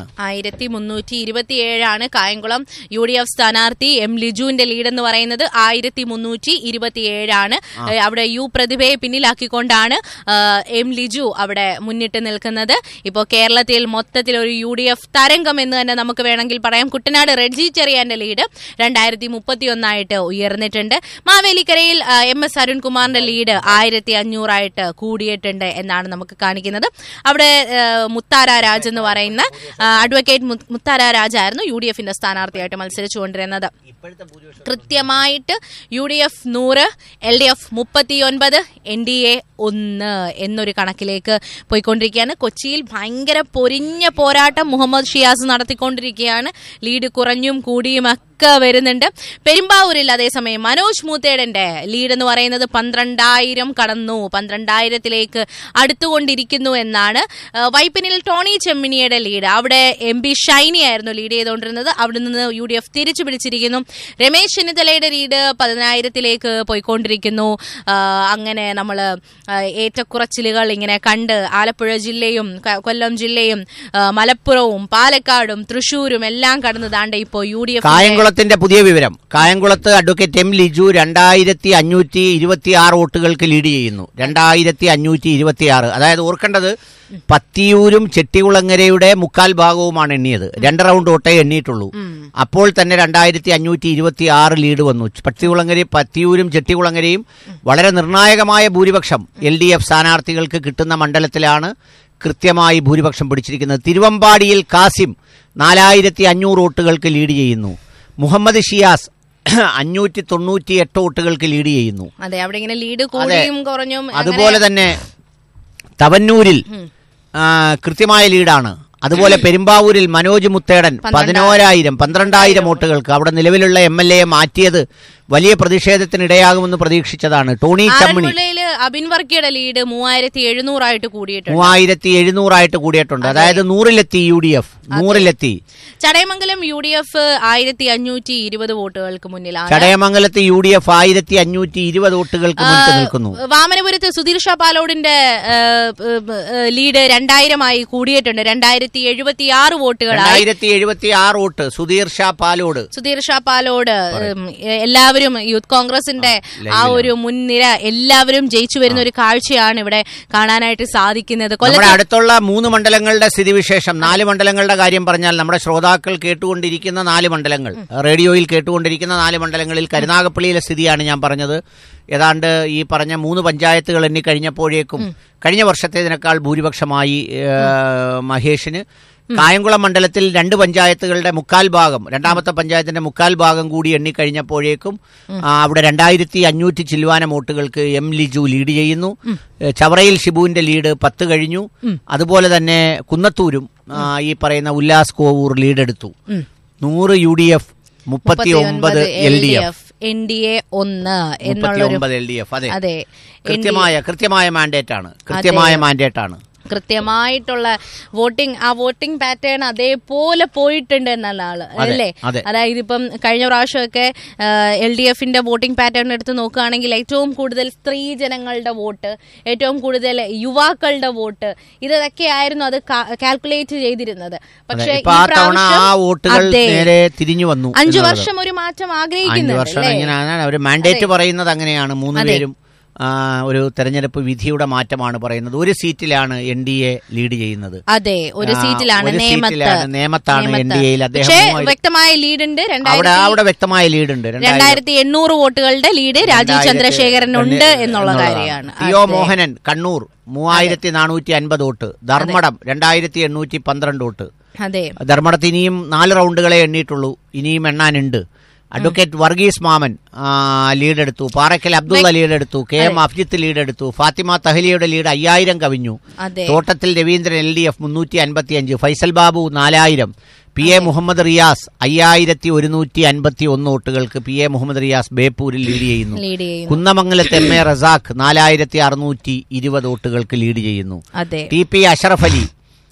ആണ്. കായംകുളം UDF സ്ഥാനാർത്ഥി ലിജുവിന്റെ ലീഡ് എന്ന് പറയുന്നത് 1327 അവിടെ പ്രതിഭയെ പിന്നിലാക്കിക്കൊണ്ടാണ് ലിജു അവിടെ മുന്നിട്ട് നിൽക്കുന്നത്. ഇപ്പോൾ കേരളത്തിൽ മൊത്തത്തിൽ ഒരു UDF തരംഗം എന്ന് തന്നെ നമുക്ക് വേണമെങ്കിൽ പറയാം. കുട്ടനാട് റെഡ്ജി ചെറിയാന്റെ ലീഡ് 2031 ഉയർന്നിട്ടുണ്ട്. മാവേലിക്കരയിൽ MS അരുൺകുമാറിന്റെ ലീഡ് 1500 കൂടിയിട്ടുണ്ട് എന്നാണ് നമുക്ക് കാണിക്കുന്നത്. അവിടെ മുത്താര രാജ് എന്ന് പറയുന്ന അഡ്വക്കേറ്റ് മുത്താര രാജ് ആയിരുന്നു UDF-ന്റെ സ്ഥാനാർത്ഥിയായിട്ട് മത്സരിച്ചുകൊണ്ടിരുന്നത്. കൃത്യമായിട്ട് UDF 100, LDF 39, NDA 1 എന്നൊരു കണക്കിലേക്ക് പോയിക്കൊണ്ടിരിക്കുകയാണ്. കൊച്ചിയിൽ ഭയങ്കര പൊരിഞ്ഞ പോരാട്ടം മുഹമ്മദ് ഷിയാസ് നടത്തിക്കൊണ്ടിരിക്കുകയാണ്. ലീഡ് കുറഞ്ഞും കൂടിയും ഒക്കെ വരുന്നുണ്ട്. പെരുമ്പാവൂരിൽ അതേസമയം മനോജ് മൂത്തേടന്റെ ലീഡ് എന്ന് പറയുന്നത് 12,000 കടന്നു, 12,000-ലേക്ക് അടുത്തുകൊണ്ടിരിക്കുന്നു എന്നാണ്. വൈപ്പിനിൽ ടോണി ചെമ്മിണിയുടെ ലീഡ്, അവിടെ MP ഷൈനി ആയിരുന്നു ലീഡ് ചെയ്തുകൊണ്ടിരുന്നത്. അവിടെ നിന്ന് UDF തിരിച്ചു പിടിച്ചിരിക്കുന്നു. രമേശ് ചെന്നിത്തലയുടെ ലീഡ് 10,000-ലേക്ക് പോയിക്കൊണ്ടിരിക്കുന്നു. അങ്ങനെ നമ്മൾ ഏറ്റക്കുറച്ചിലുകൾ ഇങ്ങനെ കണ്ട് ആലപ്പുഴ ജില്ലയും കൊല്ലം ജില്ലയും മലപ്പുറവും പാലക്കാടും തൃശൂരും എല്ലാം കടന്നതാണ്ട് ഇപ്പോൾ UDF.
കായംകുളത്തിന്റെ പുതിയ വിവരം. കായംകുളത്ത് അഡ്വക്കേറ്റ് ലിജു 2526 വോട്ടുകൾക്ക് ലീഡ് ചെയ്യുന്നു. 2526. അതായത് ഓർക്കേണ്ടത് പത്തിയൂരും ചെട്ടികുളങ്ങരയുടെ 3/4 ഭാഗവുമാണ് എണ്ണിയത്. 2 റൗണ്ട് വോട്ടേ എണ്ണിയിട്ടുള്ളൂ. അപ്പോൾ തന്നെ 2526 ലീഡ് വന്നു. പത്തിയൂരും ചെട്ടികുളങ്ങരയും വളരെ നിർണായകമായ ഭൂരിപക്ഷം LDF സ്ഥാനാർത്ഥികൾക്ക് കിട്ടുന്ന മണ്ഡലത്തിലാണ് കൃത്യമായി ഭൂരിപക്ഷം പിടിച്ചിരിക്കുന്നത്. തിരുവമ്പാടിയിൽ കാസിം 4500 വോട്ടുകൾക്ക് ലീഡ് ചെയ്യുന്നു. മുഹമ്മദ് ഷിയാസ് 598 വോട്ടുകൾക്ക് ലീഡ് ചെയ്യുന്നു. അതുപോലെ തന്നെ തവന്നൂരിൽ കൃത്യമായ ലീഡാണ്. അതുപോലെ പെരുമ്പാവൂരിൽ മനോജ് മുത്തേടൻ 12,000 വോട്ടുകൾക്ക്. അവിടെ നിലവിലുള്ള MLA മാറ്റിയത് വലിയ പ്രതിഷേധത്തിനിടയാകുമെന്ന് പ്രതീക്ഷിച്ചതാണ്. ടോണി ചമ്മണി
അബിൻ വർക്കിയുടെ ലീഡ് 3700
കൂടിയിട്ടുണ്ട്. അതായത് 100-ലെത്തി UDF. 100-ലെത്തി.
ചടയമംഗലം UDF 1520 വോട്ടുകൾക്ക് മുന്നിലാണ്.
ചടയമംഗലത്ത് UDF 1520 വോട്ടുകൾക്ക് മുന്നിട്ട് നിൽക്കുന്നു.
വാമനപുരത്ത് സുധീർ ഷാ പാലോടിന്റെ ലീഡ് 2000 കൂടിയിട്ടുണ്ട്. 2076 വോട്ടുകൾ.
2076 വോട്ട് സുധീർ ഷാ പാലോട്. എല്ലാവരും യൂത്ത് കോൺഗ്രസിന്റെ ആ ഒരു മുൻനിര എല്ലാവരും ജയിച്ചു വരുന്ന ഒരു കാഴ്ചയാണ് ഇവിടെ കാണാനായിട്ട് സാധിക്കുന്നത്. നമ്മുടെ അടുത്തുള്ള 3 മണ്ഡലങ്ങളുടെ സ്ഥിതിവിശേഷം, 4 മണ്ഡലങ്ങളുടെ കാര്യം പറഞ്ഞാൽ നമ്മുടെ ശ്രോതാക്കൾ കേട്ടുകൊണ്ടിരിക്കുന്ന 4 മണ്ഡലങ്ങൾ, റേഡിയോയിൽ കേട്ടുകൊണ്ടിരിക്കുന്ന 4 മണ്ഡലങ്ങളിൽ കരുനാഗപ്പള്ളിയിലെ സ്ഥിതിയാണ് ഞാൻ പറഞ്ഞത്. ഏതാണ്ട് ഈ പറഞ്ഞ 3 പഞ്ചായത്തുകൾ എണ്ണിക്കഴിഞ്ഞപ്പോഴേക്കും കഴിഞ്ഞ വർഷത്തേതിനേക്കാൾ ഭൂരിപക്ഷമായി മഹേഷിന്. കായംകുളം മണ്ഡലത്തിൽ 2 പഞ്ചായത്തുകളുടെ മുക്കാൽ ഭാഗം, രണ്ടാമത്തെ പഞ്ചായത്തിന്റെ മുക്കാൽ ഭാഗം കൂടി എണ്ണിക്കഴിഞ്ഞപ്പോഴേക്കും അവിടെ 2500 ചില്ലുവാനം വോട്ടുകൾക്ക് എം ലിജു ലീഡ് ചെയ്യുന്നു. ചവറയിൽ ഷിബുവിന്റെ ലീഡ് 10 കഴിഞ്ഞു. അതുപോലെ തന്നെ കുന്നത്തൂരും ഈ പറയുന്ന Ullas Kovoor ലീഡെടുത്തു. 100 UDF, 39 LDF,
NDA 1
39 LDF. അതെ, കൃത്യമായ മാൻഡേറ്റാണ്.
കൃത്യമായിട്ടുള്ള വോട്ടിംഗ് പാറ്റേൺ അതേപോലെ പോയിട്ടുണ്ട് എന്നുള്ള ആള് അല്ലേ. അതായത് ഇപ്പം കഴിഞ്ഞ പ്രാവശ്യമൊക്കെ LDFന്റെ വോട്ടിംഗ് പാറ്റേൺ എടുത്ത് നോക്കുകയാണെങ്കിൽ ഏറ്റവും കൂടുതൽ സ്ത്രീ ജനങ്ങളുടെ വോട്ട്, ഏറ്റവും കൂടുതൽ യുവാക്കളുടെ വോട്ട്, ഇതൊക്കെയായിരുന്നു അത് കാൽക്കുലേറ്റ് ചെയ്തിരുന്നത്. പക്ഷേ ഈ പ്രാവശ്യം
നേരെ തിരിഞ്ഞു വന്നു.
5 വർഷം ഒരു മാറ്റം ആഗ്രഹിക്കുന്നുണ്ട്.
മാൻഡേറ്റ് പറയുന്നത് അങ്ങനെയാണ്. 3 പേരും ഒരു തെരഞ്ഞെടുപ്പ് വിധിയുടെ മാറ്റമാണ് പറയുന്നത്. ഒരു സീറ്റിലാണ് NDA ലീഡ് ചെയ്യുന്നത്.
അതെ, ഒരു സീറ്റിലാണ്
നേമത്താണ് NDAയിൽ അദ്ദേഹം
വ്യക്തമായ ലീഡുണ്ട്.
അവിടെ വ്യക്തമായ ലീഡുണ്ട്.
2800 വോട്ടുകളുടെ ലീഡ് രാജീവ് ചന്ദ്രശേഖരനുണ്ട് എന്നുള്ള കാര്യമാണ്.
TO Mohanan Kannur 3450 vote. Dharmadam 2812 vote.
അതെ,
ധർമ്മടത്ത് ഇനിയും 4 റൗണ്ടുകളെ എണ്ണിയിട്ടുള്ളൂ, ഇനിയും എണ്ണാനുണ്ട്. അഡ്വക്കേറ്റ് വർഗീസ് മാമൻ ലീഡെടുത്തു. പാറയ്ക്കൽ അബ്ദുള്ള ലീഡെടുത്തു. KM അഫ്ജിത്ത് ലീഡെടുത്തു. ഫാത്തിമ തഹലിയുടെ ലീഡ് 5000 കവിഞ്ഞു. തോട്ടത്തിൽ രവീന്ദ്രൻ LDF 355, ഫൈസൽ ബാബു 4000, PA മുഹമ്മദ് റിയാസ് 5151 വോട്ടുകൾക്ക് PA മുഹമ്മദ് റിയാസ് ബേപ്പൂരിൽ ലീഡ് ചെയ്യുന്നു. കുന്നമംഗലത്ത് MA റസാഖ് 4620 വോട്ടുകൾക്ക് ലീഡ് ചെയ്യുന്നു. TP അഷറഫ് അലി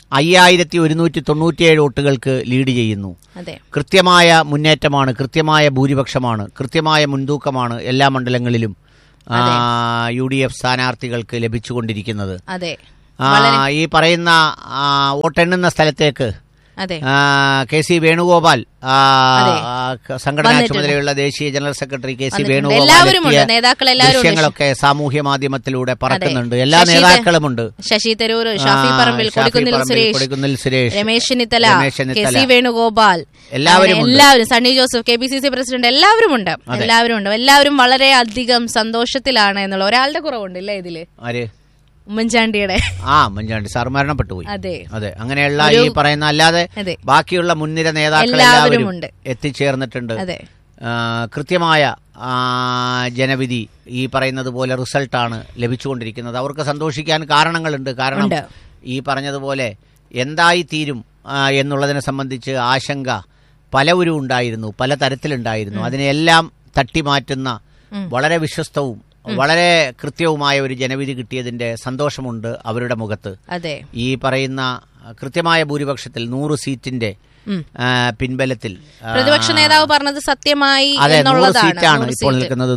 5197 വോട്ടുകൾക്ക് ലീഡ് ചെയ്യുന്നു. കൃത്യമായ മുന്നേറ്റമാണ്, കൃത്യമായ ഭൂരിപക്ഷമാണ്, കൃത്യമായ മുൻതൂക്കമാണ് എല്ലാ മണ്ഡലങ്ങളിലും UDF സ്ഥാനാർത്ഥികൾക്ക് ലഭിച്ചുകൊണ്ടിരിക്കുന്നത്. ഈ പറയുന്ന വോട്ടെണ്ണുന്ന സ്ഥലത്തേക്ക് KC വേണുഗോപാൽ, സംഘടനാ ചുമതലയുള്ള ദേശീയ ജനറൽ സെക്രട്ടറി KC വേണുഗോപാൽ ദൃശ്യങ്ങളൊക്കെ സാമൂഹ്യ മാധ്യമത്തിലൂടെ പറക്കുന്നുണ്ട്. എല്ലാ നേതാക്കളുമുണ്ട്.
ശശി തരൂർ, ഷാഫി പറമ്പിൽ, കൊടിക്കുന്നിൽ സുരേഷ്, രമേശ് ചെന്നിത്തല, KC വേണുഗോപാൽ, എല്ലാവരും, സണ്ണി ജോസഫ്, KPCC പ്രസിഡന്റ്, എല്ലാവരും ഉണ്ട്. എല്ലാവരും വളരെ അധികം സന്തോഷത്തിലാണ് എന്നുള്ള ഒരാളുടെ കുറവുണ്ടല്ലേ ഇതില്. ഉമ്മൻചാണ്ടിയുടെ
ഉമ്മൻചാണ്ടി സാർ മരണപ്പെട്ടു പോയി. അതെ, അങ്ങനെയുള്ള ഈ പറയുന്ന അല്ലാതെ ബാക്കിയുള്ള മുൻനിര നേതാക്കൾ എല്ലാവരും എത്തിച്ചേർന്നിട്ടുണ്ട്. കൃത്യമായ ജനവിധി ഈ പറയുന്നത് പോലെ റിസൾട്ടാണ് ലഭിച്ചുകൊണ്ടിരിക്കുന്നത്. അവർക്ക് സന്തോഷിക്കാൻ കാരണങ്ങളുണ്ട്. കാരണം ഈ പറഞ്ഞതുപോലെ എന്തായി തീരും എന്നുള്ളതിനെ സംബന്ധിച്ച് ആശങ്ക പലവരും ഉണ്ടായിരുന്നു, പല തരത്തിലുണ്ടായിരുന്നു. അതിനെല്ലാം തട്ടിമാറ്റുന്ന വളരെ വിശ്വസ്തവും വളരെ കൃത്യവുമായ ഒരു ജനവിധി കിട്ടിയതിന്റെ സന്തോഷമുണ്ട് അവരുടെ മുഖത്ത്. ഈ പറയുന്ന കൃത്യമായ ഭൂരിപക്ഷത്തിൽ 100 സീറ്റിന്റെ പിൻബലത്തിൽ
പ്രതിപക്ഷ നേതാവ് പറഞ്ഞത് സത്യമായി.
അതെ, 100 സീറ്റാണ് ഇപ്പോൾ നിൽക്കുന്നത്.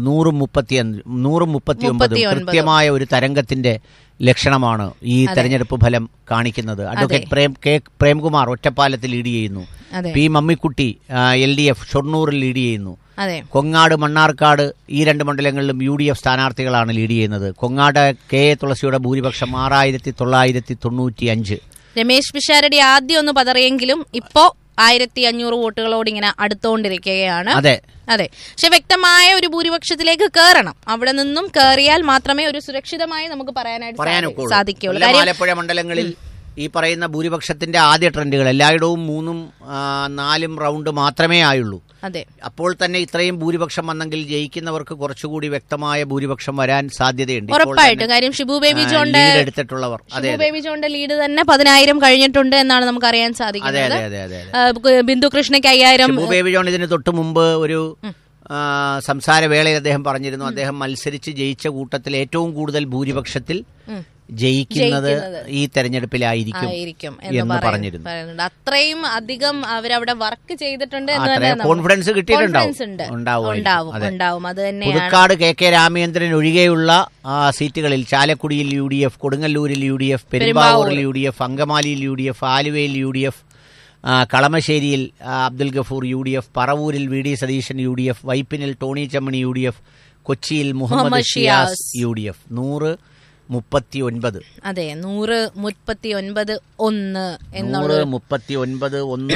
139 കൃത്യമായ ഒരു തരംഗത്തിന്റെ ലക്ഷണമാണ് ഈ തെരഞ്ഞെടുപ്പ് ഫലം കാണിക്കുന്നത്. അഡ്വക്കേറ്റ് പ്രേംകുമാർ ഒറ്റപ്പാലത്തിൽ ലീഡ് ചെയ്യുന്നു. P മമ്മിക്കുട്ടി LDF ഷൊർണൂറിൽ ലീഡ് ചെയ്യുന്നു. കൊങ്ങാട്, മണ്ണാർക്കാട് ഈ 2 മണ്ഡലങ്ങളിലും UDF സ്ഥാനാർത്ഥികളാണ് ലീഡ് ചെയ്യുന്നത്. കൊങ്ങാട് KA തുളസിയുടെ ഭൂരിപക്ഷം 6995.
രമേശ് പിഷാരടി ആദ്യം ഒന്ന് പതറിയെങ്കിലും ഇപ്പോ 1500 വോട്ടുകളോട് ഇങ്ങനെ അടുത്തുകൊണ്ടിരിക്കുകയാണ്. അതെ, പക്ഷെ വ്യക്തമായ ഒരു ഭൂരിപക്ഷത്തിലേക്ക് കയറണം. അവിടെ നിന്നും കയറിയാൽ മാത്രമേ ഒരു സുരക്ഷിതമായി നമുക്ക് പറയാനായിട്ട് സാധിക്കുള്ളൂ.
ആലപ്പുഴ മണ്ഡലങ്ങളിൽ ഈ പറയുന്ന ഭൂരിപക്ഷത്തിന്റെ ആദ്യ ട്രെൻഡുകൾ എല്ലായിടവും 3ഉം 4ഉം റൗണ്ട് മാത്രമേ ആയുള്ളൂ. അപ്പോൾ തന്നെ ഇത്രയും ഭൂരിപക്ഷം വന്നെങ്കിൽ ജയിക്കുന്നവർക്ക് കുറച്ചുകൂടി വ്യക്തമായ ഭൂരിപക്ഷം വരാൻ സാധ്യതയുണ്ട്.
ഉറപ്പായിട്ടും. കാര്യം ഷിബു ബേബി ജോണിന്റെ
എടുത്തിട്ടുള്ളവർ
ലീഡ് തന്നെ 10,000 കഴിഞ്ഞിട്ടുണ്ട് എന്നാണ് നമുക്ക് അറിയാൻ സാധിക്കുന്നത്. ബിന്ദു കൃഷ്ണയ്ക്ക് 5000.
ഷിബു ബേബി ജോൺ ഇതിന് തൊട്ട് മുമ്പ് ഒരു സംസാര വേളയിൽ അദ്ദേഹം പറഞ്ഞിരുന്നു, അദ്ദേഹം മത്സരിച്ച് ജയിച്ച കൂട്ടത്തിൽ ഏറ്റവും കൂടുതൽ ഭൂരിപക്ഷത്തിൽ ജയിക്കുന്നത് ഈ തെരഞ്ഞെടുപ്പിലായിരിക്കും എന്ന് പറഞ്ഞിരുന്നു.
അത്രയും അധികം അവരവിടെ വർക്ക് ചെയ്തിട്ടുണ്ട്,
കോൺഫിഡൻസ് കിട്ടിയിട്ടുണ്ടാവും. അത് തന്നെ പുതുക്കാട് KK രാമചന്ദ്രൻ ഒഴികെയുള്ള സീറ്റുകളിൽ ചാലക്കുടിയിൽ UDF, കൊടുങ്ങല്ലൂരിൽ UDF, പെരുമ്പാവൂരിൽ UDF, അങ്കമാലിയിൽ UDF, ആലുവയിൽ UDF, കളമശ്ശേരിയിൽ Abdul Gafoor UDF, പറവൂരിൽ VD Satheesan UDF, വൈപ്പിനിൽ Tony Chammani UDF, കൊച്ചിയിൽ മുഹമ്മദ് ഷിയാസ് UDF. 139.
അതെ, 139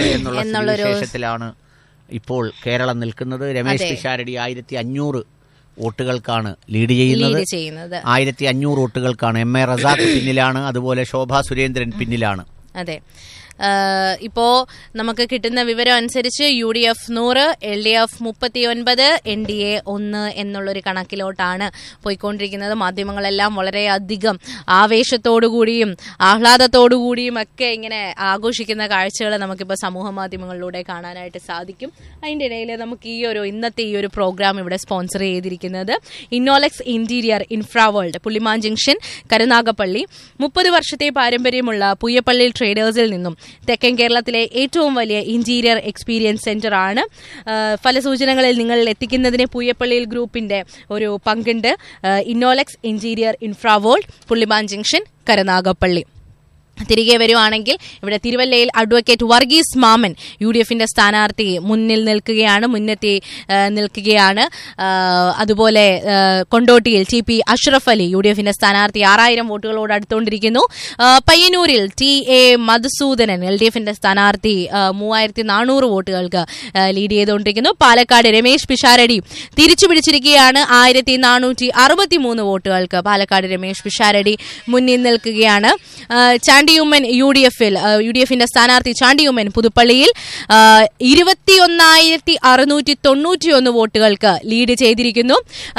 എന്നുള്ള വിശേഷത്തിലാണ് ഇപ്പോൾ കേരളം നിൽക്കുന്നത്. രമേശ് പിഷാരടി 1500 വോട്ടുകൾക്കാണ് ലീഡ് ചെയ്യുന്നത്. 1500 വോട്ടുകൾക്കാണ്. എം എ റസാഖ് പിന്നിലാണ്, അതുപോലെ ശോഭാ സുരേന്ദ്രൻ പിന്നിലാണ്.
അതെ, ഇപ്പോ നമുക്ക് കിട്ടുന്ന വിവരം അനുസരിച്ച് UDF 100, LDF 39, NDA 1 എന്നുള്ളൊരു കണക്കിലോട്ടാണ് പോയിക്കൊണ്ടിരിക്കുന്നത്. മാധ്യമങ്ങളെല്ലാം വളരെയധികം ആവേശത്തോടുകൂടിയും ആഹ്ലാദത്തോടുകൂടിയും ഒക്കെ ഇങ്ങനെ ആഘോഷിക്കുന്ന കാഴ്ചകൾ നമുക്കിപ്പോൾ സമൂഹ മാധ്യമങ്ങളിലൂടെ കാണാനായിട്ട് സാധിക്കും. അതിൻ്റെ ഇടയിൽ നമുക്ക് ഇന്നത്തെ ഈ ഒരു പ്രോഗ്രാം ഇവിടെ സ്പോൺസർ ചെയ്തിരിക്കുന്നത് ഇന്നോലെക്സ് ഇന്റീരിയർ ഇൻഫ്രാവേൾഡ്, പുള്ളിമാൻ ജംഗ്ഷൻ, കരുനാഗപ്പള്ളി. 30 വർഷത്തെ പാരമ്പര്യമുള്ള പുയ്യപ്പള്ളി ട്രേഡേഴ്സിൽ നിന്നും തെക്കൻ കേരളത്തിലെ ഏറ്റവും വലിയ ഇന്റീരിയർ എക്സ്പീരിയൻസ് സെന്റർ ആണ്. ഫലസൂചനകളിൽ നിങ്ങൾ എത്തിക്കുന്നതിന് പുയ്യപ്പള്ളിയിൽ ഗ്രൂപ്പിന്റെ ഒരു പങ്കുണ്ട്. ഇന്നോലെക്സ് ഇന്റീരിയർ ഇൻഫ്രാവേൾഡ്, പുള്ളിമാൻ ജംഗ്ഷൻ, കരുനാഗപ്പള്ളി. തിരികെ വരുവാണെങ്കിൽ ഇവിടെ തിരുവല്ലയിൽ അഡ്വക്കേറ്റ് വർഗീസ് മാമൻ UDFന്റെ സ്ഥാനാർത്ഥി മുന്നെത്തി നിൽക്കുകയാണ്. അതുപോലെ കൊണ്ടോട്ടിയിൽ TP അഷ്റഫ് അലി UDFന്റെ സ്ഥാനാർത്ഥി 6000 വോട്ടുകളോട് അടുത്തുകൊണ്ടിരിക്കുന്നു. പയ്യന്നൂരിൽ TA മധുസൂദനൻ LDFന്റെ സ്ഥാനാർത്ഥി 3400 വോട്ടുകൾക്ക് ലീഡ് ചെയ്തുകൊണ്ടിരിക്കുന്നു. പാലക്കാട് രമേശ് പിഷാരടി തിരിച്ചുപിടിച്ചിരിക്കുകയാണ്. 1463 വോട്ടുകൾക്ക് പാലക്കാട് രമേശ് പിഷാരടി മുന്നിൽ നിൽക്കുകയാണ്. ചാണ്ടിയുമ്മൻ UDFന്റെ സ്ഥാനാർത്ഥി ചാണ്ടിയുമ്മൻ പുതുപ്പള്ളിയിൽ 21,691 വോട്ടുകൾക്ക് ലീഡ് ചെയ്തിരിക്കുന്നു.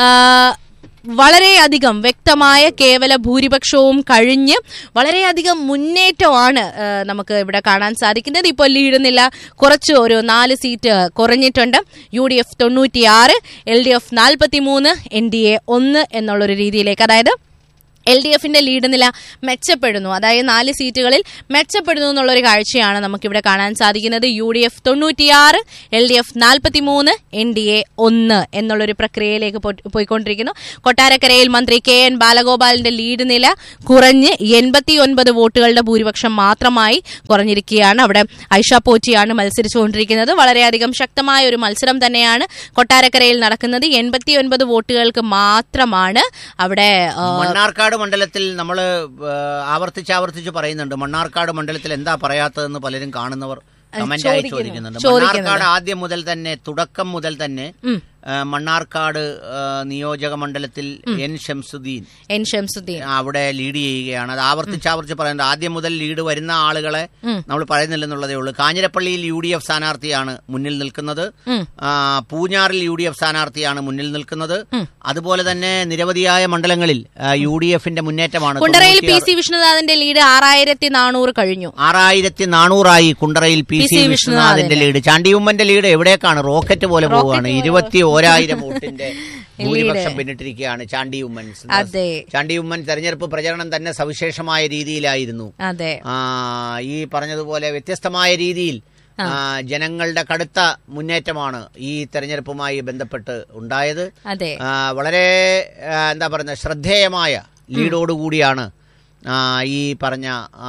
വളരെയധികം വ്യക്തമായ കേവല ഭൂരിപക്ഷവും കഴിഞ്ഞ് വളരെയധികം മുന്നേറ്റമാണ് നമുക്ക് ഇവിടെ കാണാൻ സാധിക്കുന്നത്. ഇപ്പോൾ ലീഡ് നില കുറച്ച് ഒരു 4 സീറ്റ് കുറഞ്ഞിട്ടുണ്ട്. UDF 96, LDF 43, NDA 1 എന്നുള്ളൊരു രീതിയിലേക്ക്, അതായത് LDFന്റെ ലീഡ് നില മെച്ചപ്പെടുന്നു, അതായത് 4 സീറ്റുകളിൽ മെച്ചപ്പെടുന്നു എന്നുള്ളൊരു കാഴ്ചയാണ് നമുക്കിവിടെ കാണാൻ സാധിക്കുന്നത്. UDF 96, LDF 43, NDA 1 എന്നുള്ളൊരു പ്രക്രിയയിലേക്ക് പോയിക്കൊണ്ടിരിക്കുന്നു. കൊട്ടാരക്കരയിൽ മന്ത്രി KN ബാലഗോപാലിന്റെ ലീഡ് നില കുറഞ്ഞ് 89 വോട്ടുകളുടെ ഭൂരിപക്ഷം മാത്രമായി കുറഞ്ഞിരിക്കുകയാണ്. അവിടെ ഐഷ പോറ്റിയാണ് മത്സരിച്ചുകൊണ്ടിരിക്കുന്നത്. വളരെയധികം ശക്തമായ ഒരു മത്സരം തന്നെയാണ് കൊട്ടാരക്കരയിൽ നടക്കുന്നത്. 89 വോട്ടുകൾക്ക് മാത്രമാണ് അവിടെ.
മണ്ണാർക്കാട് മണ്ഡലത്തിൽ നമ്മൾ ആവർത്തിച്ച് പറയുന്നുണ്ട്, മണ്ണാർക്കാട് മണ്ഡലത്തിൽ എന്താ പറയാത്തതെന്ന് പലരും കാണുന്നവർ കമന്റായി ചോദിക്കുന്നുണ്ട്. മണ്ണാർക്കാട് ആദ്യം മുതൽ തന്നെ, തുടക്കം മുതൽ തന്നെ മണ്ണാർക്കാട് നിയോജക മണ്ഡലത്തിൽ എൻ ഷംസുദ്ദീൻ അവിടെ ലീഡ് ചെയ്യുകയാണ്. അത് ആവർത്തിച്ച് പറയുന്നത്. ആദ്യം മുതൽ ലീഡ് വരുന്ന ആളുകളെ നമ്മൾ പറയുന്നില്ലെന്നുള്ളതേ ഉള്ളൂ. കാഞ്ഞിരപ്പള്ളിയിൽ UDF സ്ഥാനാർത്ഥിയാണ് മുന്നിൽ നിൽക്കുന്നത്. പൂഞ്ഞാറിൽ UDF സ്ഥാനാർത്ഥിയാണ് മുന്നിൽ നിൽക്കുന്നത്. അതുപോലെ തന്നെ നിരവധിയായ മണ്ഡലങ്ങളിൽ UDFന്റെ മുന്നേറ്റമാണ്.
കുണ്ടറയിൽ PC വിഷ്ണുനാഥിന്റെ ലീഡ് 6400 കഴിഞ്ഞു.
6400 കുണ്ടറയിൽ PC വിഷ്ണുനാഥിന്റെ ലീഡ്. ചാണ്ടിയുമ്മന്റെ ലീഡ് എവിടേക്കാണ്? റോക്കറ്റ് പോലെ പോവുകയാണ്. 21,000 വോട്ടിന്റെ ഭൂരിപക്ഷം പിന്നിട്ടിരിക്കുകയാണ് ചാണ്ടിയുമ്മൻ. തെരഞ്ഞെടുപ്പ് പ്രചരണം തന്നെ സവിശേഷമായ രീതിയിലായിരുന്നു. ഈ പറഞ്ഞതുപോലെ വ്യത്യസ്തമായ രീതിയിൽ ജനങ്ങളുടെ കടുത്ത മുന്നേറ്റമാണ് ഈ തെരഞ്ഞെടുപ്പുമായി ബന്ധപ്പെട്ട് ഉണ്ടായത്. വളരെ ശ്രദ്ധേയമായ ലീഡോടുകൂടിയാണ് ഈ പറഞ്ഞ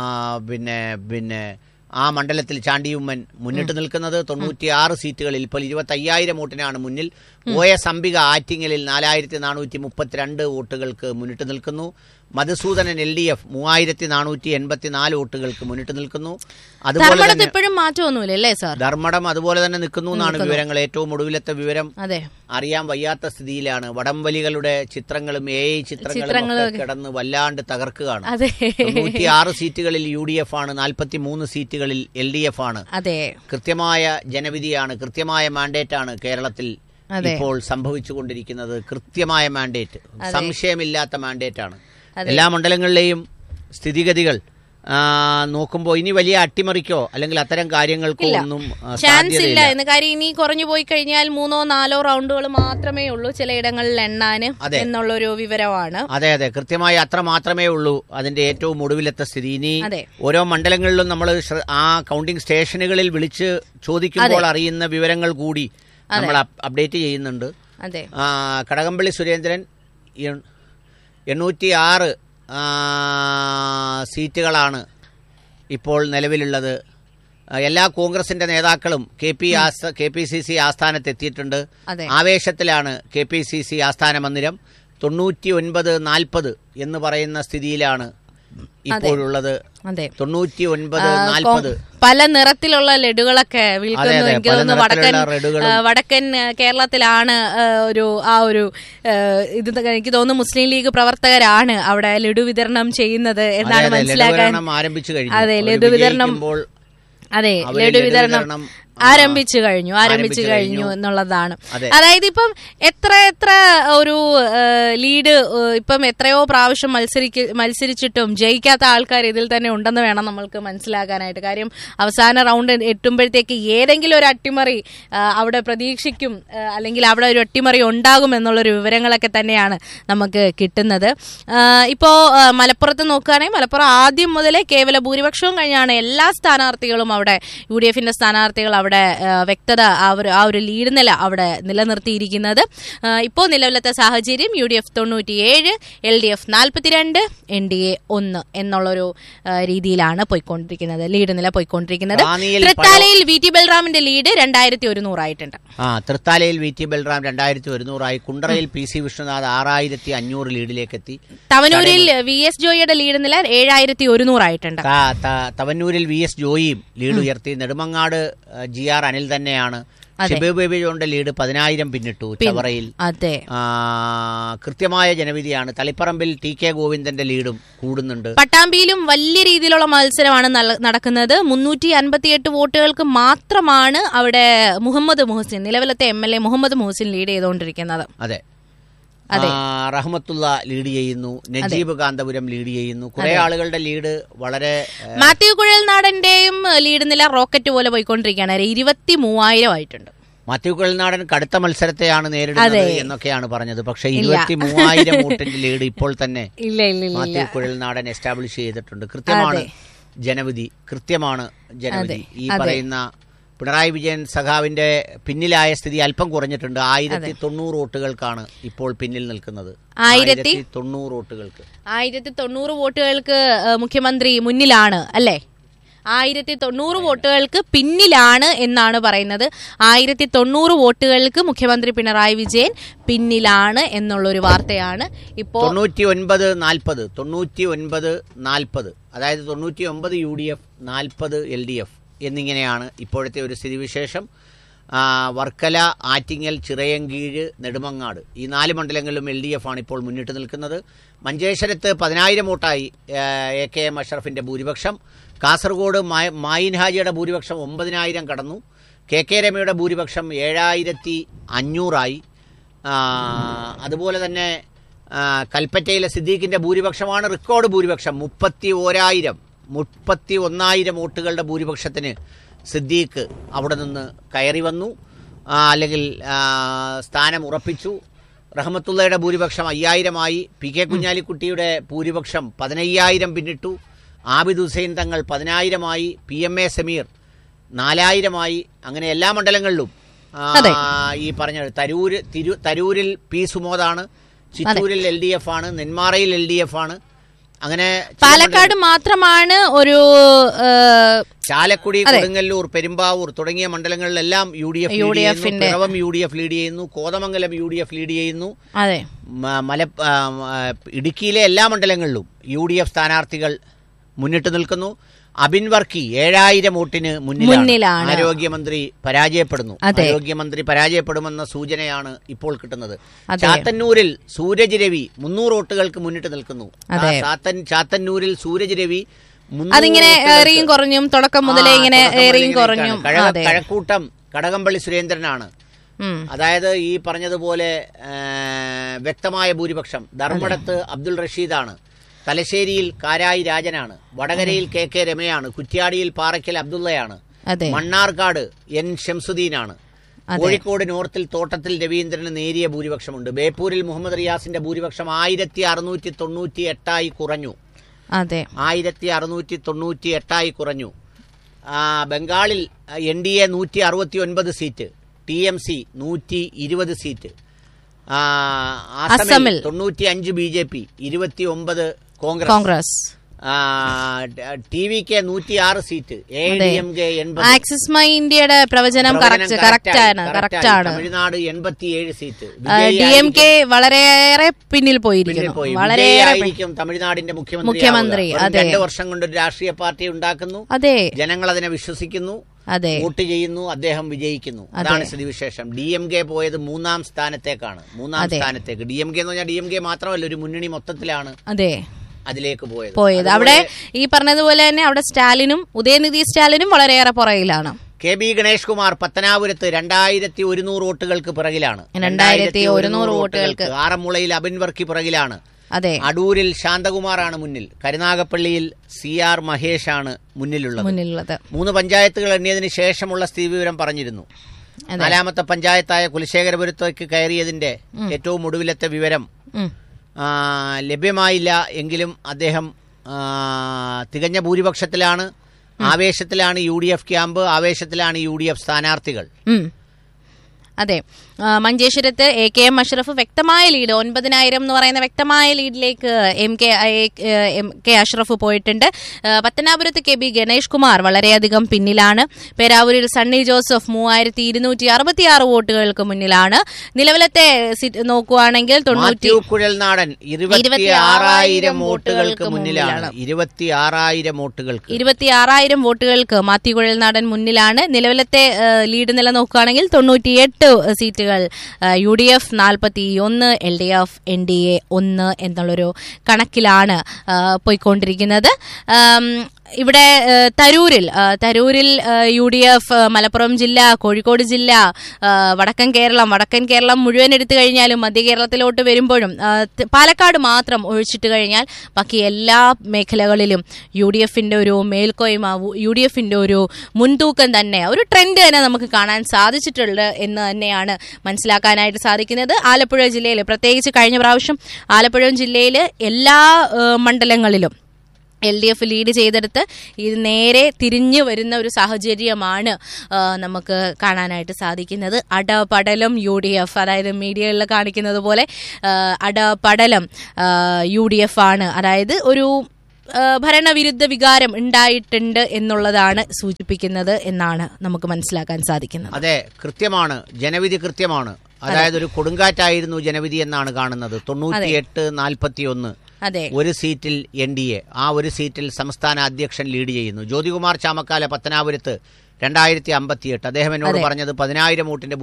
പിന്നെ ആ മണ്ഡലത്തിൽ ചാണ്ടിയുമ്മൻ മുന്നിട്ട് നിൽക്കുന്നത്. 96 സീറ്റുകളിൽ ഇപ്പോൾ 25,000 വോട്ടിനാണ് മുന്നിൽ. OS അംബിക ആറ്റിങ്ങലിൽ 4,432 വോട്ടുകൾക്ക് മുന്നിട്ട് നിൽക്കുന്നു. മധുസൂദനൻ LDF 3,484 വോട്ടുകൾക്ക് മുന്നിട്ട് നിൽക്കുന്നു. അതുപോലെ തന്നെ
ഇപ്പോഴും മാറ്റമൊന്നുമില്ലല്ലേ സാർ?
ധർമ്മടം അതുപോലെ തന്നെ നിൽക്കുന്നു എന്നാണ് വിവരങ്ങൾ. ഏറ്റവും ഒടുവിലത്തെ വിവരം അറിയാൻ വയ്യാത്ത സ്ഥിതിയിലാണ്. വടംവലികളുടെ ചിത്രങ്ങളും AI ചിത്രങ്ങളും കിടന്ന് വല്ലാണ്ട് തകർക്കുകയാണ്. 96 സീറ്റുകളിൽ UDF ആണ്, 43 സീറ്റുകളിൽ LDF ആണ്. കൃത്യമായ ജനവിധിയാണ്, കൃത്യമായ മാൻഡേറ്റ് ആണ് കേരളത്തിൽ ഇപ്പോൾ സംഭവിച്ചുകൊണ്ടിരിക്കുന്നത്. കൃത്യമായ മാൻഡേറ്റ്, സംശയമില്ലാത്ത മാൻഡേറ്റ് ആണ്. എല്ലാ മണ്ഡലങ്ങളിലെയും സ്ഥിതിഗതികൾ നോക്കുമ്പോൾ ഇനി വലിയ അട്ടിമറിക്കോ അല്ലെങ്കിൽ അത്തരം കാര്യങ്ങൾക്കോ ഒന്നും
ചാൻസ് ഇല്ല എന്ന്. കാര്യം ഇനി കുറഞ്ഞു പോയി കഴിഞ്ഞാൽ 3-4 റൗണ്ടുകൾ മാത്രമേ ഉള്ളൂ ചിലയിടങ്ങളിൽ എണ്ണാന് എന്നുള്ളൊരു വിവരമാണ്.
അതെ, കൃത്യമായി അത്ര മാത്രമേ ഉള്ളൂ അതിന്റെ ഏറ്റവും ഒടുവിലത്തെ സ്ഥിതി. ഇനി ഓരോ മണ്ഡലങ്ങളിലും നമ്മൾ ആ കൗണ്ടിംഗ് സ്റ്റേഷനുകളിൽ വിളിച്ച് ചോദിക്കുമ്പോൾ അറിയുന്ന വിവരങ്ങൾ കൂടി നമ്മൾ അപ്ഡേറ്റ് ചെയ്യുന്നുണ്ട്. കടകംപള്ളി സുരേന്ദ്രൻ 806 സീറ്റുകളാണ് ഇപ്പോൾ നിലവിലുള്ളത്. എല്ലാ കോൺഗ്രസിന്റെ നേതാക്കളും KPCC ആസ്ഥാനത്തെത്തിയിട്ടുണ്ട്. ആവേശത്തിലാണ് KPCC ആസ്ഥാന മന്ദിരം. 99-40 എന്ന് പറയുന്ന സ്ഥിതിയിലാണ് ഇപ്പോഴുള്ളത്. 99-40
പല നിറത്തിലുള്ള ലഡുകളൊക്കെ വിൽക്കുന്നു. എനിക്ക് തോന്നുന്നു വടക്കൻ കേരളത്തിലാണ് ഇത് എനിക്ക് തോന്നുന്നു മുസ്ലിം ലീഗ് പ്രവർത്തകരാണ് അവിടെ ലഡു വിതരണം ചെയ്യുന്നത് എന്നാണ് മനസ്സിലാക്കാൻ. അതെ, ലഡു വിതരണം ആരംഭിച്ചു കഴിഞ്ഞു എന്നുള്ളതാണ്. അതായത് ഇപ്പം എത്ര ഒരു ലീഡ് ഇപ്പം എത്രയോ പ്രാവശ്യം മത്സരിച്ചിട്ടും ജയിക്കാത്ത ആൾക്കാർ ഇതിൽ തന്നെ ഉണ്ടെന്ന് വേണം നമ്മൾക്ക് മനസ്സിലാക്കാനായിട്ട്. കാര്യം അവസാന റൗണ്ട് എത്തുമ്പോഴത്തേക്ക് ഏതെങ്കിലും ഒരു അട്ടിമറി അവിടെ പ്രതീക്ഷിക്കും, അല്ലെങ്കിൽ അവിടെ ഒരു അട്ടിമറി ഉണ്ടാകും എന്നുള്ളൊരു വിവരങ്ങളൊക്കെ തന്നെയാണ് നമുക്ക് കിട്ടുന്നത്. ഇപ്പോ മലപ്പുറത്ത് നോക്കുകയാണെങ്കിൽ മലപ്പുറം ആദ്യം മുതലേ കേവല ഭൂരിപക്ഷവും കഴിഞ്ഞാണ് എല്ലാ സ്ഥാനാർത്ഥികളും അവിടെ UDFന്റെ സ്ഥാനാർത്ഥികൾ അവിടെ വ്യക്തത ആ ഒരു ലീഡ് നില അവിടെ നിലനിർത്തിയിരിക്കുന്നത്. ഇപ്പോൾ നിലവിലത്തെ സാഹചര്യം UDF 97, LDF 42, NDA 1 എന്നുള്ളൊരു രീതിയിലാണ് പോയിക്കൊണ്ടിരിക്കുന്നത്, ലീഡ് നില പോയിക്കൊണ്ടിരിക്കുന്നത്. തൃത്താലയിൽ VT ബൽറാമിന്റെ ലീഡ് 2100 ആയിട്ടുണ്ട്.
തൃത്താലയിൽ VT ബൽറാം 2100 ആയി. കുണ്ടറയിൽ PC വിഷ്ണുനാഥ് 6500 ലീഡിലേക്ക് എത്തി.
തവനൂരിൽ VS ജോയിയുടെ ലീഡ് നില 7100 ആയിട്ടുണ്ട്.
തവനൂരിൽ VS ജോയിയും ലീഡ് ഉയർത്തി. നെടുമങ്ങാട് GR അനിൽ തന്നെയാണ്. ഷിബു ബേബി ജോണിന്റെ ലീഡ് 10,000 പിന്നിട്ടു. ചവറയിൽ കൃത്യമായ ജനവിധിയാണ്. തളിപ്പറമ്പിൽ TK ഗോവിന്ദന്റെ ലീഡും കൂടുന്നുണ്ട്.
പട്ടാമ്പിയിലും വലിയ രീതിയിലുള്ള മത്സരമാണ് നടക്കുന്നത്. 358 വോട്ടുകൾക്ക് മാത്രമാണ് അവിടെ മുഹമ്മദ് മുഹസിൻ, നിലവിലത്തെ MLA മുഹമ്മദ് മുഹസിൻ ലീഡ് ചെയ്തുകൊണ്ടിരിക്കുന്നത്.
അതെ, റഹ്മത്തുള്ള ലീഡ് ചെയ്യുന്നു. നജീബ് കാന്തപുരം ലീഡ് ചെയ്യുന്നു. കുറെ ആളുകളുടെ ലീഡ് വളരെ.
മാത്യു കുഴൽനാടന്റെയും ലീഡ് നില റോക്കറ്റ് പോലെ പോയിക്കൊണ്ടിരിക്കുകയാണ്. 23,000 ആയിട്ടുണ്ട്.
മാത്യു കുഴൽനാടൻ കടുത്ത മത്സരത്തെയാണ് നേരിടുന്നത് എന്നൊക്കെയാണ് പറഞ്ഞത്. പക്ഷെ 23,000 വോട്ടിന്റെ ലീഡ് ഇപ്പോൾ തന്നെ മാത്യു കുഴൽനാടൻ എസ്റ്റാബ്ലിഷ് ചെയ്തിട്ടുണ്ട്. കൃത്യമാണ് ജനവിധി. ഈ പറയുന്ന പിണറായി വിജയൻ സഖാവിന്റെ പിന്നിലായ സ്ഥിതി അല്പം കുറഞ്ഞിട്ടുണ്ട്. 1090 വോട്ടുകൾക്കാണ് ഇപ്പോൾ പിന്നിൽ നിൽക്കുന്നത്. 1090 വോട്ടുകൾക്ക്
1090 വോട്ടുകൾക്ക് മുഖ്യമന്ത്രി മുന്നിലാണ് അല്ലേ? 1090 വോട്ടുകൾക്ക് പിന്നിലാണ് എന്നാണ് പറയുന്നത്. 1090 വോട്ടുകൾക്ക് മുഖ്യമന്ത്രി പിണറായി വിജയൻ പിന്നിലാണ് എന്നുള്ളൊരു വാർത്തയാണ് ഇപ്പോൾ.
99-40 അതായത് 99 UDF, 40 LDF എന്നിങ്ങനെയാണ് ഇപ്പോഴത്തെ ഒരു സ്ഥിതിവിശേഷം. വർക്കല, ആറ്റിങ്ങൽ, ചിറയൻകീഴ്, നെടുമങ്ങാട് ഈ 4 മണ്ഡലങ്ങളിലും LDF ആണ് ഇപ്പോൾ മുന്നിട്ട് നിൽക്കുന്നത്. മഞ്ചേശ്വരത്ത് 10,000 വോട്ടായി AKM അഷ്റഫിന്റെ ഭൂരിപക്ഷം. കാസർഗോഡ് മായിൻ ഹാജിയുടെ ഭൂരിപക്ഷം 9,000 കടന്നു. KK രമയുടെ ഭൂരിപക്ഷം 7,500 ആയി. അതുപോലെ തന്നെ കൽപ്പറ്റയിലെ സിദ്ദീഖിന്റെ ഭൂരിപക്ഷമാണ് റെക്കോർഡ് ഭൂരിപക്ഷം. 31,000 വോട്ടുകളുടെ ഭൂരിപക്ഷത്തിന് സിദ്ദീഖ് അവിടെ നിന്ന് കയറി വന്നു, അല്ലെങ്കിൽ സ്ഥാനം ഉറപ്പിച്ചു. റഹ്മത്തുള്ളയുടെ ഭൂരിപക്ഷം 5,000 ആയി. PK കുഞ്ഞാലിക്കുട്ടിയുടെ ഭൂരിപക്ഷം 15,000 പിന്നിട്ടു. ആബിദ് ഹുസൈൻ തങ്ങൾ 10,000 ആയി. PMA സമീർ 4,000 ആയി. അങ്ങനെ എല്ലാ മണ്ഡലങ്ങളിലും ഈ പറഞ്ഞ തരൂരിൽ P സുമോദാണ്, ചിറ്റൂരിൽ LDF ആണ്, നെന്മാറയിൽ LDF ആണ്. അങ്ങനെ
പാലക്കാട് മാത്രമാണ് ഒരു
ചാലക്കുടി, കൊടുങ്ങല്ലൂർ, പെരുമ്പാവൂർ തുടങ്ങിയ മണ്ഡലങ്ങളിലെല്ലാം UDF പിറവം UDF ലീഡ് ചെയ്യുന്നു. കോതമംഗലം UDF ലീഡ് ചെയ്യുന്നു. ഇടുക്കിയിലെ എല്ലാ മണ്ഡലങ്ങളിലും UDF സ്ഥാനാർത്ഥികൾ മുന്നിട്ട് നിൽക്കുന്നു. അബിൻ വർക്കി 7,000 വോട്ടിന് മുന്നിലാണ്. ആരോഗ്യമന്ത്രി പരാജയപ്പെടുമെന്ന സൂചനയാണ് ഇപ്പോൾ കിട്ടുന്നത്. ചാത്തന്നൂരിൽ സൂരജ് രവി 300 വോട്ടുകൾക്ക് മുന്നിട്ട് നിൽക്കുന്നു. ചാത്തന്നൂരിൽ സൂരജ് രവി
തുടക്കം മുതലേ ഇങ്ങനെ കുറഞ്ഞു.
കഴക്കൂട്ടം കടകംപള്ളി സുരേന്ദ്രനാണ്. അതായത് ഈ പറഞ്ഞതുപോലെ വ്യക്തമായ ഭൂരിപക്ഷം. ധർമ്മടത്ത് അബ്ദുൾ റഷീദാണ്. തലശ്ശേരിയിൽ കാരായി രാജനാണ്. വടകരയിൽ KK രമയാണ്. കുറ്റ്യാടിയിൽ പാറയ്ക്കൽ അബ്ദുള്ളയാണ്. മണ്ണാർക്കാട് N ഷംസുദ്ദീനാണ്. കോഴിക്കോട് നോർത്തിൽ തോട്ടത്തിൽ രവീന്ദ്രന് നേരിയ ഭൂരിപക്ഷമുണ്ട്. ബേപ്പൂരിൽ മുഹമ്മദ് റിയാസിന്റെ ഭൂരിപക്ഷം 1,698 കുറഞ്ഞു. 1,698 കുറഞ്ഞു. ബംഗാളിൽ NDA 169 സീറ്റ്, TMC 120 സീറ്റ്. ആസാമിൽ 95 BJP, 29 Congress. TVK 106 seat, AIDMK 80.
Axis my ഇന്ത്യയുടെ പ്രവചനം കറക്റ്റ് ആണ്.
തമിഴ്നാട് 87 സീറ്റ്.
DMK വളരെയേറെ പിന്നിൽ പോയിരിക്കുന്നു.
വളരെയായിരിക്കും തമിഴ്നാടിന്റെ മുഖ്യമന്ത്രി. 2 വർഷം കൊണ്ട് ഒരു രാഷ്ട്രീയ പാർട്ടി ഉണ്ടാക്കുന്നു.
അതെ,
ജനങ്ങൾ അതിനെ വിശ്വസിക്കുന്നു,
അതെ,
വോട്ട് ചെയ്യുന്നു, അദ്ദേഹം വിജയിക്കുന്നു. അതാണ് സ്ഥിതിവിശേഷം. DMK പോയത് 3ാം സ്ഥാനത്തേക്കാണ്. 3ാം സ്ഥാനത്തേക്ക് DMK എന്ന് പറഞ്ഞാൽ DMK മാത്രമല്ല, ഒരു മുന്നണി മൊത്തത്തിലാണ്
അതെ
അതിലേക്ക് പോയത്.
അവിടെ ഈ പറഞ്ഞതുപോലെ തന്നെ അവിടെ സ്റ്റാലിനും ഉദയനിധി സ്റ്റാലിനും വളരെയേറെ പുറകിലാണ്.
KB ഗണേഷ് കുമാർ പത്തനാപുരത്ത് 2100 വോട്ടുകൾക്ക് പിറകിലാണ്.
2100 വോട്ടുകൾക്ക്.
ആറന്മുളയിൽ അബിൻ വർക്കി പിറകിലാണ്.
അതെ,
അടൂരിൽ ശാന്തകുമാറാണ് മുന്നിൽ. കരുനാഗപ്പള്ളിയിൽ CR മഹേഷാണ് മുന്നിലുള്ളത്. 3 പഞ്ചായത്തുകൾ എണ്ണിയതിന് ശേഷമുള്ള സ്ഥിതിവിവരം പറഞ്ഞിരുന്നു. 4ാമത്തെ പഞ്ചായത്തായ കുലശേഖരപുരത്തേക്ക് കയറിയതിന്റെ ഏറ്റവും ഒടുവിലത്തെ വിവരം ലഭ്യമായില്ല. എങ്കിലും അദ്ദേഹം തികഞ്ഞ ഭൂരിപക്ഷത്തിലാണ്. ആവേശത്തിലാണ് UDF ക്യാമ്പ്, ആവേശത്തിലാണ് UDF സ്ഥാനാർത്ഥികൾ.
അതെ, മഞ്ചേശ്വരത്ത് AKM അഷ്റഫ് വ്യക്തമായ ലീഡ് 9000 എന്ന് പറയുന്ന വ്യക്തമായ ലീഡിലേക്ക് MK അഷ്റഫ് പോയിട്ടുണ്ട്. പത്തനാപുരത്ത് KB ഗണേഷ് കുമാർ വളരെയധികം പിന്നിലാണ്. പേരാവൂരിൽ സണ്ണി ജോസഫ് 3266 വോട്ടുകൾക്ക് മുന്നിലാണ്. നിലവിലത്തെ നോക്കുവാണെങ്കിൽ
കുഴൽനാടൻ 26,000 വോട്ടുകൾക്ക് മുന്നിലാണ്. 26,000 വോട്ടുകൾക്ക് മാത്യു കുഴൽനാടൻ മുന്നിലാണ്. നിലവിലത്തെ ലീഡ് നില നോക്കുകയാണെങ്കിൽ 98 സീറ്റുകൾ UDF 41, LDF NDA 1 എന്നുള്ളൊരു കണക്കിലാണ് പോയിക്കൊണ്ടിരിക്കുന്നത്. ഇവിടെ തരൂരിൽ UDF മലപ്പുറം ജില്ല, കോഴിക്കോട് ജില്ല, വടക്കൻ കേരളം മുഴുവൻ എടുത്തു കഴിഞ്ഞാലും മധ്യ കേരളത്തിലോട്ട് വരുമ്പോഴും പാലക്കാട് മാത്രം ഒഴിച്ചിട്ട് കഴിഞ്ഞാൽ ബാക്കി എല്ലാ മേഖലകളിലും UDFന്റെ ഒരു മേൽക്കോയ്മ, UDFന്റെ ഒരു മുൻതൂക്കം തന്നെ, ഒരു ട്രെൻഡ് തന്നെ നമുക്ക് കാണാൻ സാധിച്ചിട്ടുണ്ട് എന്ന് തന്നെയാണ് മനസ്സിലാക്കാനായിട്ട് സാധിക്കുന്നത്. ആലപ്പുഴ ജില്ലയിൽ പ്രത്യേകിച്ച് കഴിഞ്ഞ പ്രാവശ്യം ആലപ്പുഴ ജില്ലയിൽ എല്ലാ മണ്ഡലങ്ങളിലും LDF ലീഡ് ചെയ്തെടുത്ത് ഇത് നേരെ തിരിഞ്ഞു വരുന്ന ഒരു സാഹചര്യമാണ് നമുക്ക് കാണാനായിട്ട് സാധിക്കുന്നത്. അടപടലം UDF, അതായത് മീഡിയകളിൽ കാണിക്കുന്നത് പോലെ അടപടലം UDF ആണ്. അതായത് ഒരു ഭരണവിരുദ്ധ വികാരം ഉണ്ടായിട്ടുണ്ട് എന്നുള്ളതാണ് സൂചിപ്പിക്കുന്നത് എന്നാണ് നമുക്ക് മനസ്സിലാക്കാൻ സാധിക്കുന്നത്. അതെ, കൃത്യമാണ്, ജനവിധി കൃത്യമാണ്. അതായത് ഒരു കൊടുങ്കാറ്റായിരുന്നു ജനവിധി എന്നാണ് കാണുന്നത്. 98-41 ഒരു സീറ്റിൽ NDA, ആ ഒരു സീറ്റിൽ സംസ്ഥാന അധ്യക്ഷൻ ലീഡ് ചെയ്യുന്നു. ജ്യോതികുമാർ ചാമക്കാല പത്തനാപുരത്ത് 2058. അദ്ദേഹം എന്നോട് പറഞ്ഞത് 10,000 വോട്ടിന്റെ